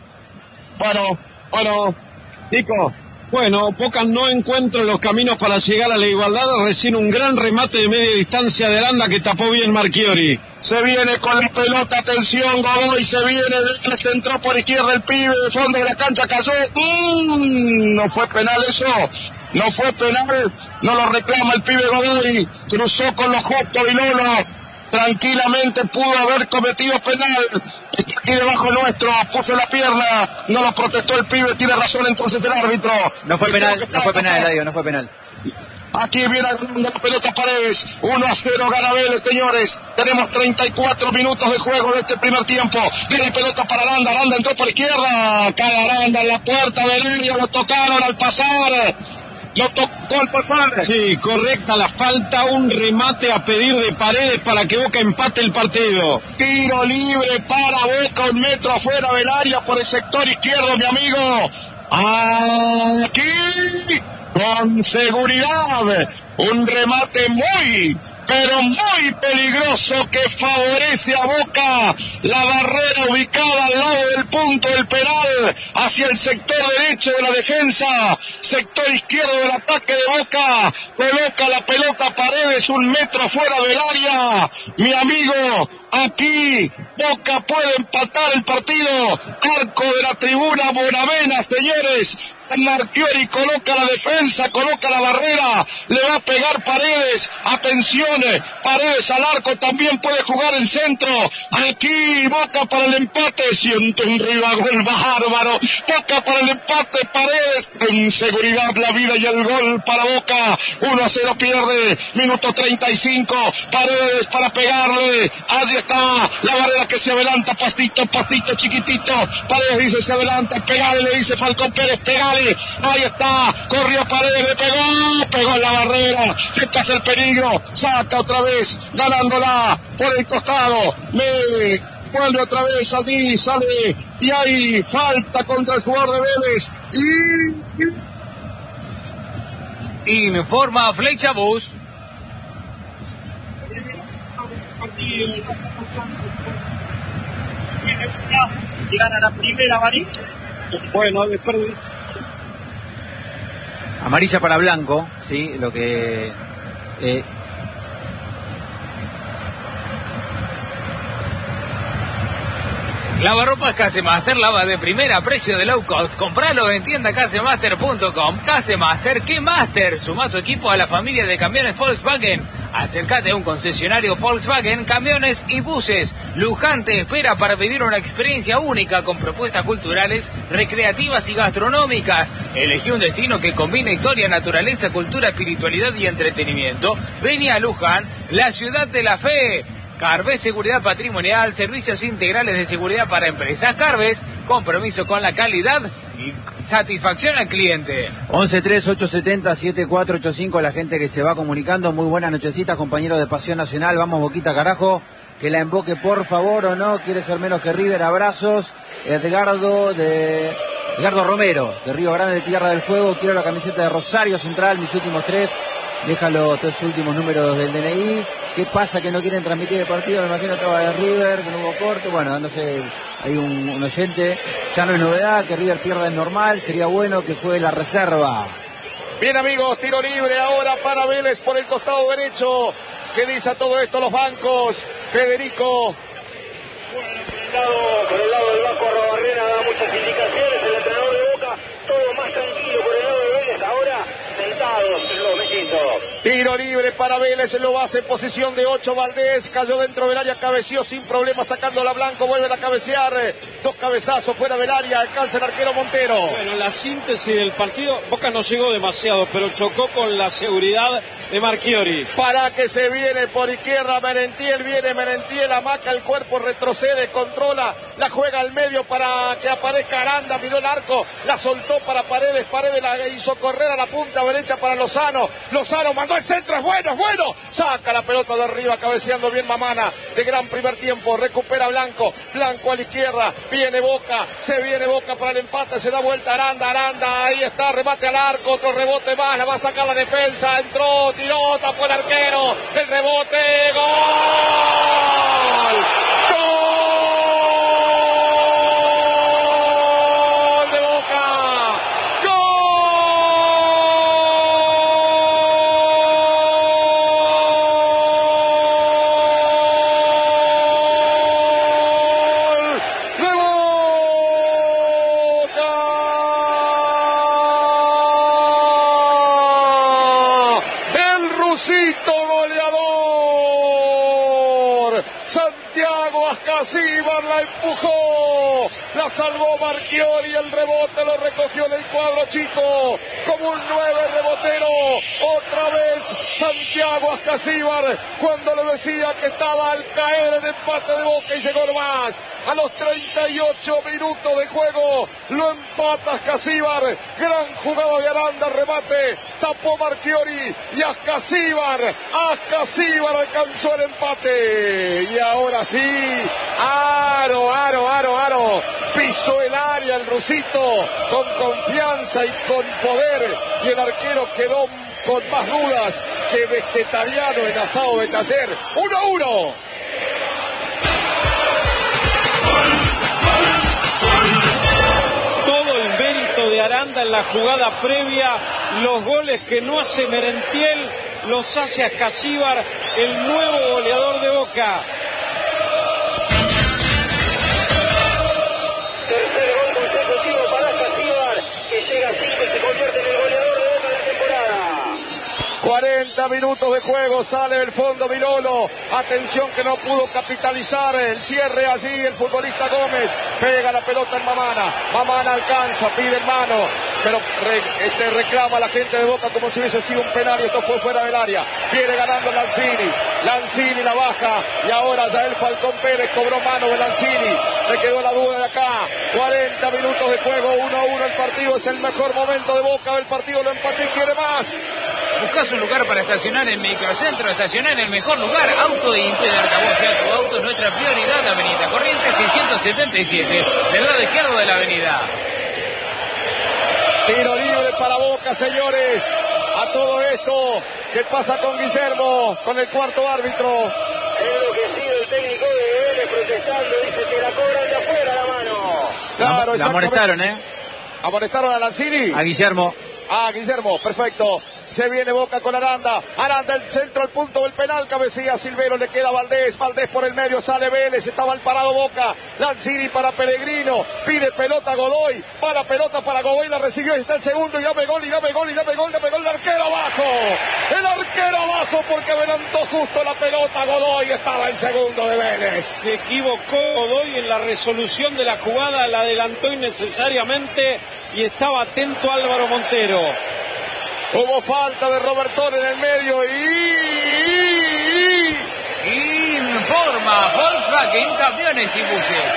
Bueno, Nico. Bueno, Boca no encuentra los caminos para llegar a la igualdad. Recién un gran remate de media distancia de Aranda que tapó bien Marchiori. Se viene con la pelota, atención, Godoy, se viene, se entró por izquierda el pibe, de fondo de la cancha cayó. No fue penal eso, no fue penal, no lo reclama el pibe Godoy, cruzó con los justos Vilolo. Tranquilamente pudo haber cometido penal. Está aquí debajo nuestro, puso la pierna, no lo protestó el pibe, tiene razón entonces el árbitro. No fue penal, Eladio, no fue penal. Aquí viene la pelota Paredes, 1-0 gana Vélez, señores. Tenemos 34 minutos de juego de este primer tiempo. Viene pelota para Aranda, Aranda entró por izquierda, cae Aranda en la puerta del área, lo tocaron al pasar. Lo tocó al pasar. Sí, correcta la falta, un remate a pedir de Paredes para que Boca empate el partido. Tiro libre para Boca, 1 metro afuera del área por el sector izquierdo, mi amigo. Aquí, con seguridad, un remate muy, pero muy peligroso que favorece a Boca. La barrera ubicada al lado del punto del penal, hacia el sector derecho de la defensa, sector izquierdo del ataque de Boca. Coloca la pelota Paredes 1 metro fuera del área. Mi amigo, aquí Boca puede empatar el partido. Arco de la tribuna Bonavena, señores. Marchiori coloca la defensa, coloca la barrera, le va a pegar Paredes, atención, Paredes al arco, también puede jugar el centro, aquí Boca para el empate, siente un ribagol bárbaro, Boca para el empate, Paredes, en seguridad la vida y el gol para Boca, 1-0 pierde, minuto 35, Paredes para pegarle, allí está, la barrera que se adelanta, pastito, chiquitito, Paredes dice se adelanta, pegale, le dice Falcón Pérez, pegale, ahí está, corrió Paredes, le pegó en la barrera, le pasa el peligro, saca otra vez, ganándola por el costado, vuelve otra vez allí, sale, y hay falta contra el jugador de Vélez, Informa Flecha Bus. Llegar a la primera amarilla. Bueno, después amarilla para Blanco, sí, lo que Lavarropas Casemaster, lava de primera, precio de low cost. Compralo en tienda casemaster.com. Casemaster, ¿qué Master? Suma tu equipo a la familia de camiones Volkswagen. Acércate a un concesionario Volkswagen, camiones y buses. Luján te espera para vivir una experiencia única con propuestas culturales, recreativas y gastronómicas. Elegí un destino que combina historia, naturaleza, cultura, espiritualidad y entretenimiento. Vení a Luján, la ciudad de la fe. Carves Seguridad Patrimonial, servicios integrales de seguridad para empresas. Carves, compromiso con la calidad y satisfacción al cliente. 11-3-870-7485, la gente que se va comunicando. Muy buenas nochecitas, compañeros de Pasión Nacional. Vamos, Boquita, carajo. Que la emboque, por favor, o no. Quiere ser menos que River. Abrazos. Edgardo Romero, de Río Grande, de Tierra del Fuego. Quiero la camiseta de Rosario Central, mis últimos 3. Deja los 3 últimos números del DNI. ¿Qué pasa que no quieren transmitir el partido? Me imagino que estaba de River, que no hubo corte. Bueno, no sé, hay un oyente. Ya no hay novedad, que River pierda el normal. Sería bueno que juegue la reserva. Bien, amigos, tiro libre ahora para Vélez por el costado derecho. ¿Qué dice a todo esto los bancos? Federico. Bueno, por el lado del banco Arrobarrena da muchas indicaciones. El entrenador de Boca, todo más tranquilo por el lado de Vélez. Ahora sentados los mellizos. Tiro libre para Vélez, lo hace en posición de 8. Valdés cayó dentro del área, cabeció sin problema, sacándola a Blanco, vuelven a cabecear. 2 cabezazos fuera del área, alcanza el arquero Montero. Bueno, la síntesis del partido, Boca no llegó demasiado, pero chocó con la seguridad de Marchiori. Para que se viene por izquierda, Merentiel, viene Merentiel, amaca el cuerpo, retrocede, controla, la juega al medio para que aparezca Aranda, miró el arco, la soltó para Paredes, Paredes la hizo correr a la punta, derecha para Lozano. Lozano mandó el centro, es bueno. Saca la pelota de arriba, cabeceando bien Mamana. De gran primer tiempo, recupera Blanco. Blanco a la izquierda, viene Boca. Se viene Boca para el empate, se da vuelta Aranda. Ahí está, remate al arco, otro rebote más, la va a sacar la defensa. Entró, tiró, tapó el arquero. El rebote, ¡gol! La salvó Marchiori, el rebote lo recogió en el cuadro chico, como un 9 rebotero. Otra vez Santiago Ascasíbar, cuando le decía que estaba al caer el empate de Boca y llegó más. A los 38 minutos de juego lo empata Ascasíbar. Gran jugada de Aranda, remate, tapó Marchiori y Ascasíbar alcanzó el empate. Y ahora sí, Aro. Pisó el área el rusito con confianza y con poder, y el arquero quedó con más dudas que vegetariano en asado de taller. 1-1. Todo el mérito de Aranda en la jugada previa, los goles que no hace Merentiel los hace Ascasíbar, el nuevo goleador de Boca. Tercer gol consecutivo para Ascasíbar, que llega a 5 y se convierte en el goleador de Boca de la temporada. 40 minutos de juego, sale del fondo Vilolo. Atención que no pudo capitalizar el cierre allí el futbolista Gómez. Pega la pelota en Mamana. Mamana alcanza, pide en mano, pero reclama a la gente de Boca como si hubiese sido un penal y esto fue fuera del área. Viene ganando Lanzini la baja y ahora Yael Falcón Pérez cobró mano de Lanzini. Le quedó la duda de acá. 40 minutos de juego, 1-1 el partido. Es el mejor momento de Boca del partido, lo empató y quiere más. Buscas un lugar para estacionar en Microcentro, estacionar en el mejor lugar. Auto de Impeder Altavoz, tu auto es nuestra prioridad. Avenida Corrientes 677, del lado izquierdo de la avenida. Tiro libre para Boca, señores. A todo esto, ¿qué pasa con Guillermo, con el cuarto árbitro? Enloquecido el técnico de Vélez protestando, dice que la cobran de afuera la mano. Claro, la amonestaron, ¿Amonestaron a Lanzini? A Guillermo. Guillermo, perfecto. Se viene Boca con Aranda el centro al punto del penal, cabecilla Silvero, le queda Valdés por el medio, sale Vélez, estaba al parado Boca, Lanzini para Pellegrino, pide pelota Godoy, va la pelota para Godoy, la recibió y está el segundo, y dame gol, el arquero abajo, porque adelantó justo la pelota Godoy, estaba el segundo de Vélez. Se equivocó Godoy en la resolución de la jugada, la adelantó innecesariamente y estaba atento Álvaro Montero. Hubo falta de Robertón en el medio Informa Volkswagen Camiones y Buses.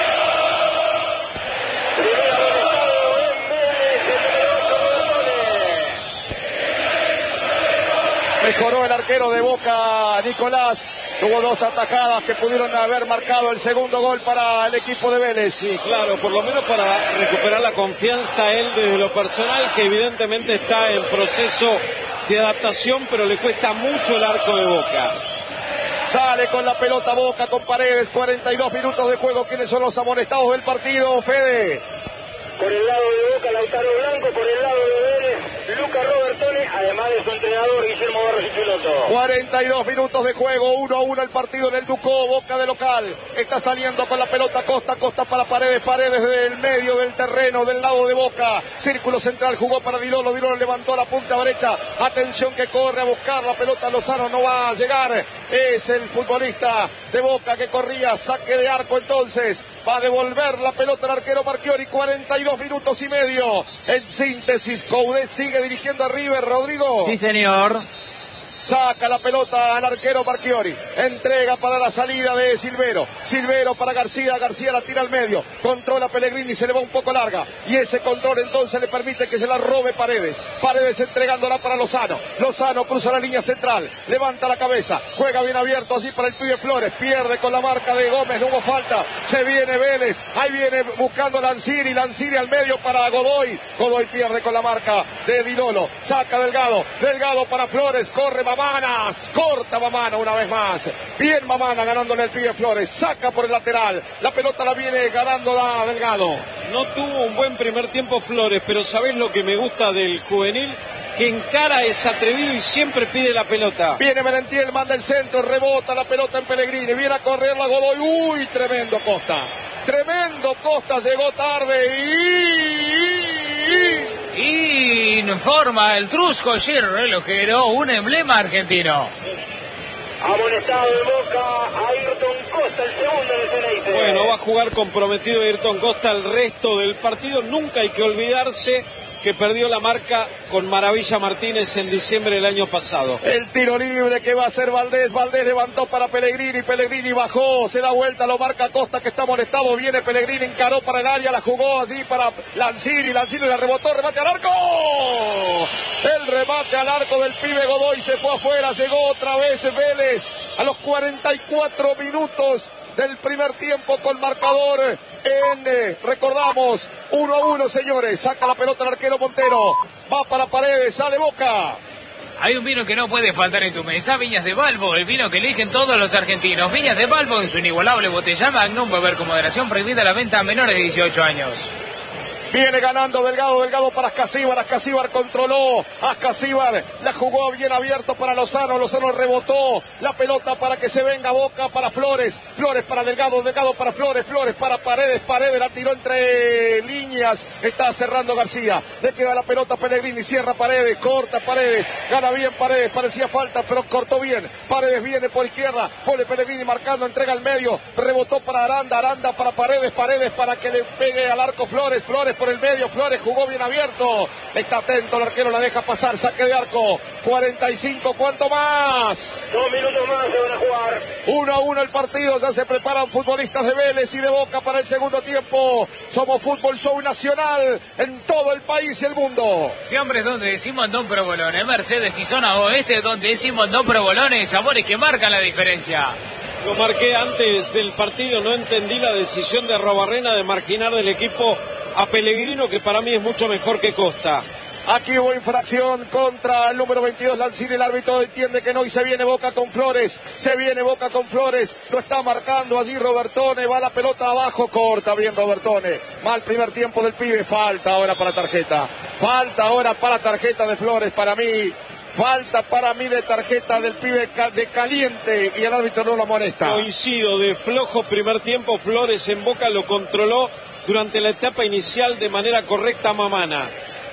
Mejoró el arquero de Boca, Nicolás. Tuvo dos atajadas que pudieron haber marcado el segundo gol para el equipo de Vélez. Sí, claro, por lo menos para recuperar la confianza él desde lo personal, que evidentemente está en proceso de adaptación, pero le cuesta mucho el arco de Boca. Sale con la pelota Boca con Paredes, 42 minutos de juego. ¿Quiénes son los amonestados del partido, Fede? Por el lado de Boca, Lautaro Blanco, por el lado de Vélez, Lucas Robertone, además de su entrenador Guillermo Barros y Piloto. 42 minutos de juego, 1-1 el partido en el Ducó, Boca de local. Está saliendo con la pelota Costa para Paredes del medio del terreno, del lado de Boca. Círculo central, jugó para Dilolo levantó la punta derecha. Atención que corre a buscar la pelota, Lozano no va a llegar. Es el futbolista de Boca que corría, saque de arco entonces. Va a devolver la pelota al arquero Marchiori, 42 minutos y medio. En síntesis, Coudet sigue dirigiendo a River, Rodrigo. Sí, señor. saca la pelota al arquero Marchiori, entrega para la salida de Silvero para García la tira al medio, controla Pellegrini, se le va un poco larga, y ese control entonces le permite que se la robe Paredes entregándola para Lozano cruza la línea central, levanta la cabeza, juega bien abierto así para el pibe Flores, pierde con la marca de Gómez, no hubo falta, se viene Vélez, ahí viene buscando Lanzini al medio para Godoy pierde con la marca de Dilolo, saca Delgado para Flores, corre Mamanas, corta Mamana una vez más, bien Mamana ganándole el pibe Flores, saca por el lateral, la pelota la viene ganando Delgado. No tuvo un buen primer tiempo Flores, pero ¿sabés lo que me gusta del juvenil? Que encara, es atrevido y siempre pide la pelota. Viene Merentiel, manda el centro, rebota la pelota en Pellegrini, viene a correr la Godoy, uy, tremendo Costa, llegó tarde y informa el Trusco Giro relojero, un emblema argentino. Amonestado de Boca, Ayrton Costa, el segundo del Ceneice. Bueno, va a jugar comprometido Ayrton Costa el resto del partido. Nunca hay que olvidarse que perdió la marca con Maravilla Martínez en diciembre del año pasado. El tiro libre que va a hacer Valdés levantó para Pellegrini bajó, se da vuelta, lo marca Costa que está amonestado, viene Pellegrini, encaró para el área, la jugó así para Lanzini la rebotó, remate al arco, el remate al arco del pibe Godoy se fue afuera, llegó otra vez Vélez a los 44 minutos del primer tiempo con marcador recordamos, 1-1 señores, saca la pelota el arquero Montero, va para Paredes, sale Boca. Hay un vino que no puede faltar en tu mesa, Viñas de Balbo, el vino que eligen todos los argentinos. Viñas de Balbo en su inigualable botella Magnum, beber con moderación, prohibida la venta a menores de 18 años. Viene ganando Delgado para Ascasíbar controló, Ascasíbar la jugó bien abierto para Lozano rebotó, la pelota para que se venga Boca para Flores para Delgado para Flores para Paredes la tiró entre líneas, está cerrando García, le queda la pelota a Pellegrini, cierra Paredes, corta Paredes, gana bien Paredes, parecía falta pero cortó bien, Paredes viene por izquierda, pone Pellegrini marcando, entrega al medio, rebotó para Aranda para Paredes para que le pegue al arco Flores por el medio, Flores jugó bien abierto, está atento el arquero, la deja pasar, saque de arco, 45, ¿cuánto más? 2 minutos más se van a jugar. 1-1 el partido, ya se preparan futbolistas de Vélez y de Boca para el segundo tiempo. Somos Fútbol Show Nacional en todo el país y el mundo. Fiambres donde decimos Don Provolone, Mercedes y zona oeste donde decimos Don Provolone, sabores que marcan la diferencia. Lo marqué antes del partido, no entendí la decisión de Arrobarrena de marginar del equipo a Pellegrino, que para mí es mucho mejor que Costa. Aquí hubo infracción contra el número 22, Lanzini, el árbitro entiende que no y se viene Boca con Flores, lo está marcando allí Robertone, va la pelota abajo, corta bien Robertone, mal primer tiempo del pibe, falta ahora para tarjeta de Flores para mí. Falta para mí de tarjeta del pibe de caliente y el árbitro no lo amonesta. Coincido, de flojo primer tiempo, Flores en Boca lo controló durante la etapa inicial de manera correcta Mamana.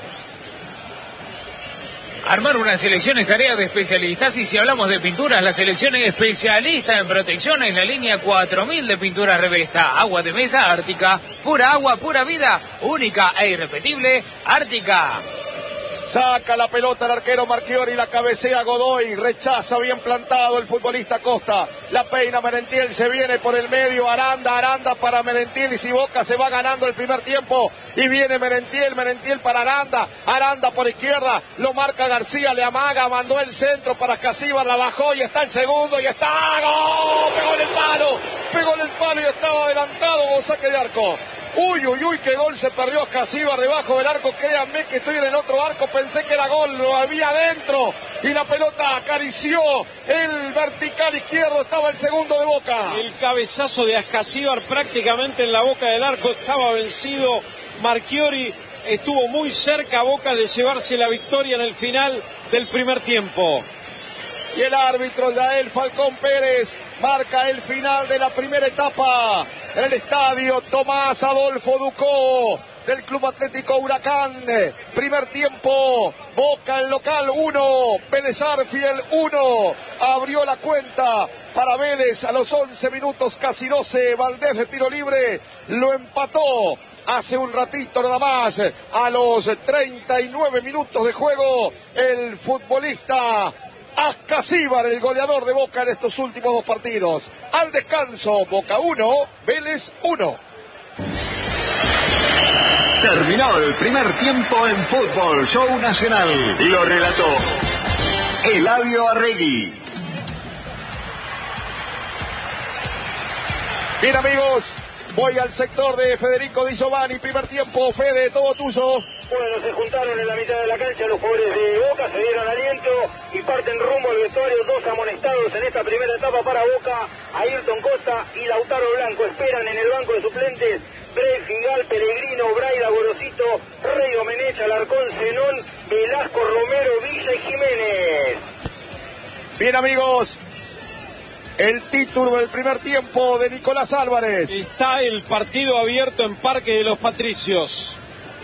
Armar una selección es tarea de especialistas y si hablamos de pinturas, la selección es especialista en protección en la línea 4000 de pinturas Revesta. Agua de mesa Ártica, pura agua, pura vida, única e irrepetible, Ártica. Saca la pelota el arquero Marchiori, la cabecea Godoy, rechaza bien plantado el futbolista Costa, la peina Merentiel, se viene por el medio, Aranda para Merentiel y si Boca se va ganando el primer tiempo y viene Merentiel para Aranda por izquierda, lo marca García, le amaga, mandó el centro para Ascasíbar, la bajó y está el segundo y está, ¡gol! Pegó en el palo y estaba adelantado, saque de arco. Uy, qué gol se perdió Ascasíbar debajo del arco, créanme que estoy en el otro arco, pensé que era gol, lo había adentro y la pelota acarició el vertical izquierdo, estaba el segundo de Boca. El cabezazo de Ascasíbar prácticamente en la boca del arco, estaba vencido Marchiori, estuvo muy cerca a Boca de llevarse la victoria en el final del primer tiempo. Y el árbitro Yael Falcón Pérez marca el final de la primera etapa en el estadio Tomás Adolfo Ducó del Club Atlético Huracán. Primer tiempo, Boca el local 1, Vélez Arfiel 1. Abrió la cuenta para Vélez a los 11 minutos, casi 12. Valdés de tiro libre lo empató hace un ratito nada más. A los 39 minutos de juego, el futbolista Ascasíbar, el goleador de Boca en estos últimos 2 partidos. Al descanso, Boca 1, Vélez 1. Terminó el primer tiempo en Fútbol Show Nacional. Lo relató Eladio Arregui. Bien, amigos, voy al sector de Federico Di Giovanni. Primer tiempo, Fede, todo tuyo. Bueno, se juntaron en la mitad de la cancha los jugadores de Boca, se dieron aliento y parten rumbo al vestuario. 2 amonestados en esta primera etapa para Boca. Ayrton Costa y Lautaro Blanco esperan en el banco de suplentes. Bray, Figal, Peregrino, Braida, Gorosito, Rey Omenech, Alarcón, Zenón, Velasco, Romero, Villa y Jiménez. Bien, amigos, el título del primer tiempo de Nicolás Álvarez. Está el partido abierto en Parque de los Patricios.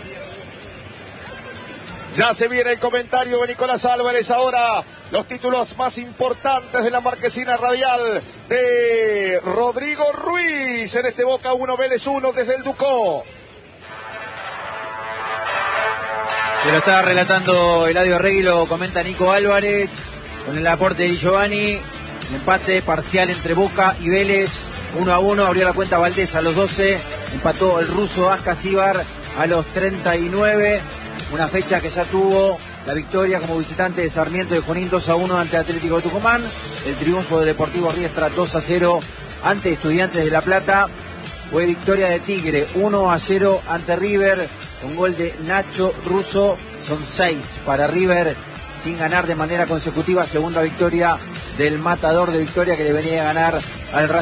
Ya se viene el comentario de Nicolás Álvarez. Ahora los títulos más importantes de la marquesina radial de Rodrigo Ruiz en este Boca 1, Vélez 1 desde el Ducó. Se lo estaba relatando Eladio Arregui, lo comenta Nico Álvarez con el aporte de Di Giovanni. El empate parcial entre Boca y Vélez, 1-1, abrió la cuenta Valdés a los 12, empató el ruso Ascasíbar a los 39, una fecha que ya tuvo la victoria como visitante de Sarmiento de Junín 2-1 ante Atlético de Tucumán, el triunfo de Deportivo Riestra 2-0 ante Estudiantes de La Plata, fue victoria de Tigre 1-0 ante River, con gol de Nacho Russo, son 6 para River, sin ganar de manera consecutiva, segunda victoria del Matador de Victoria que le venía a ganar al Racing.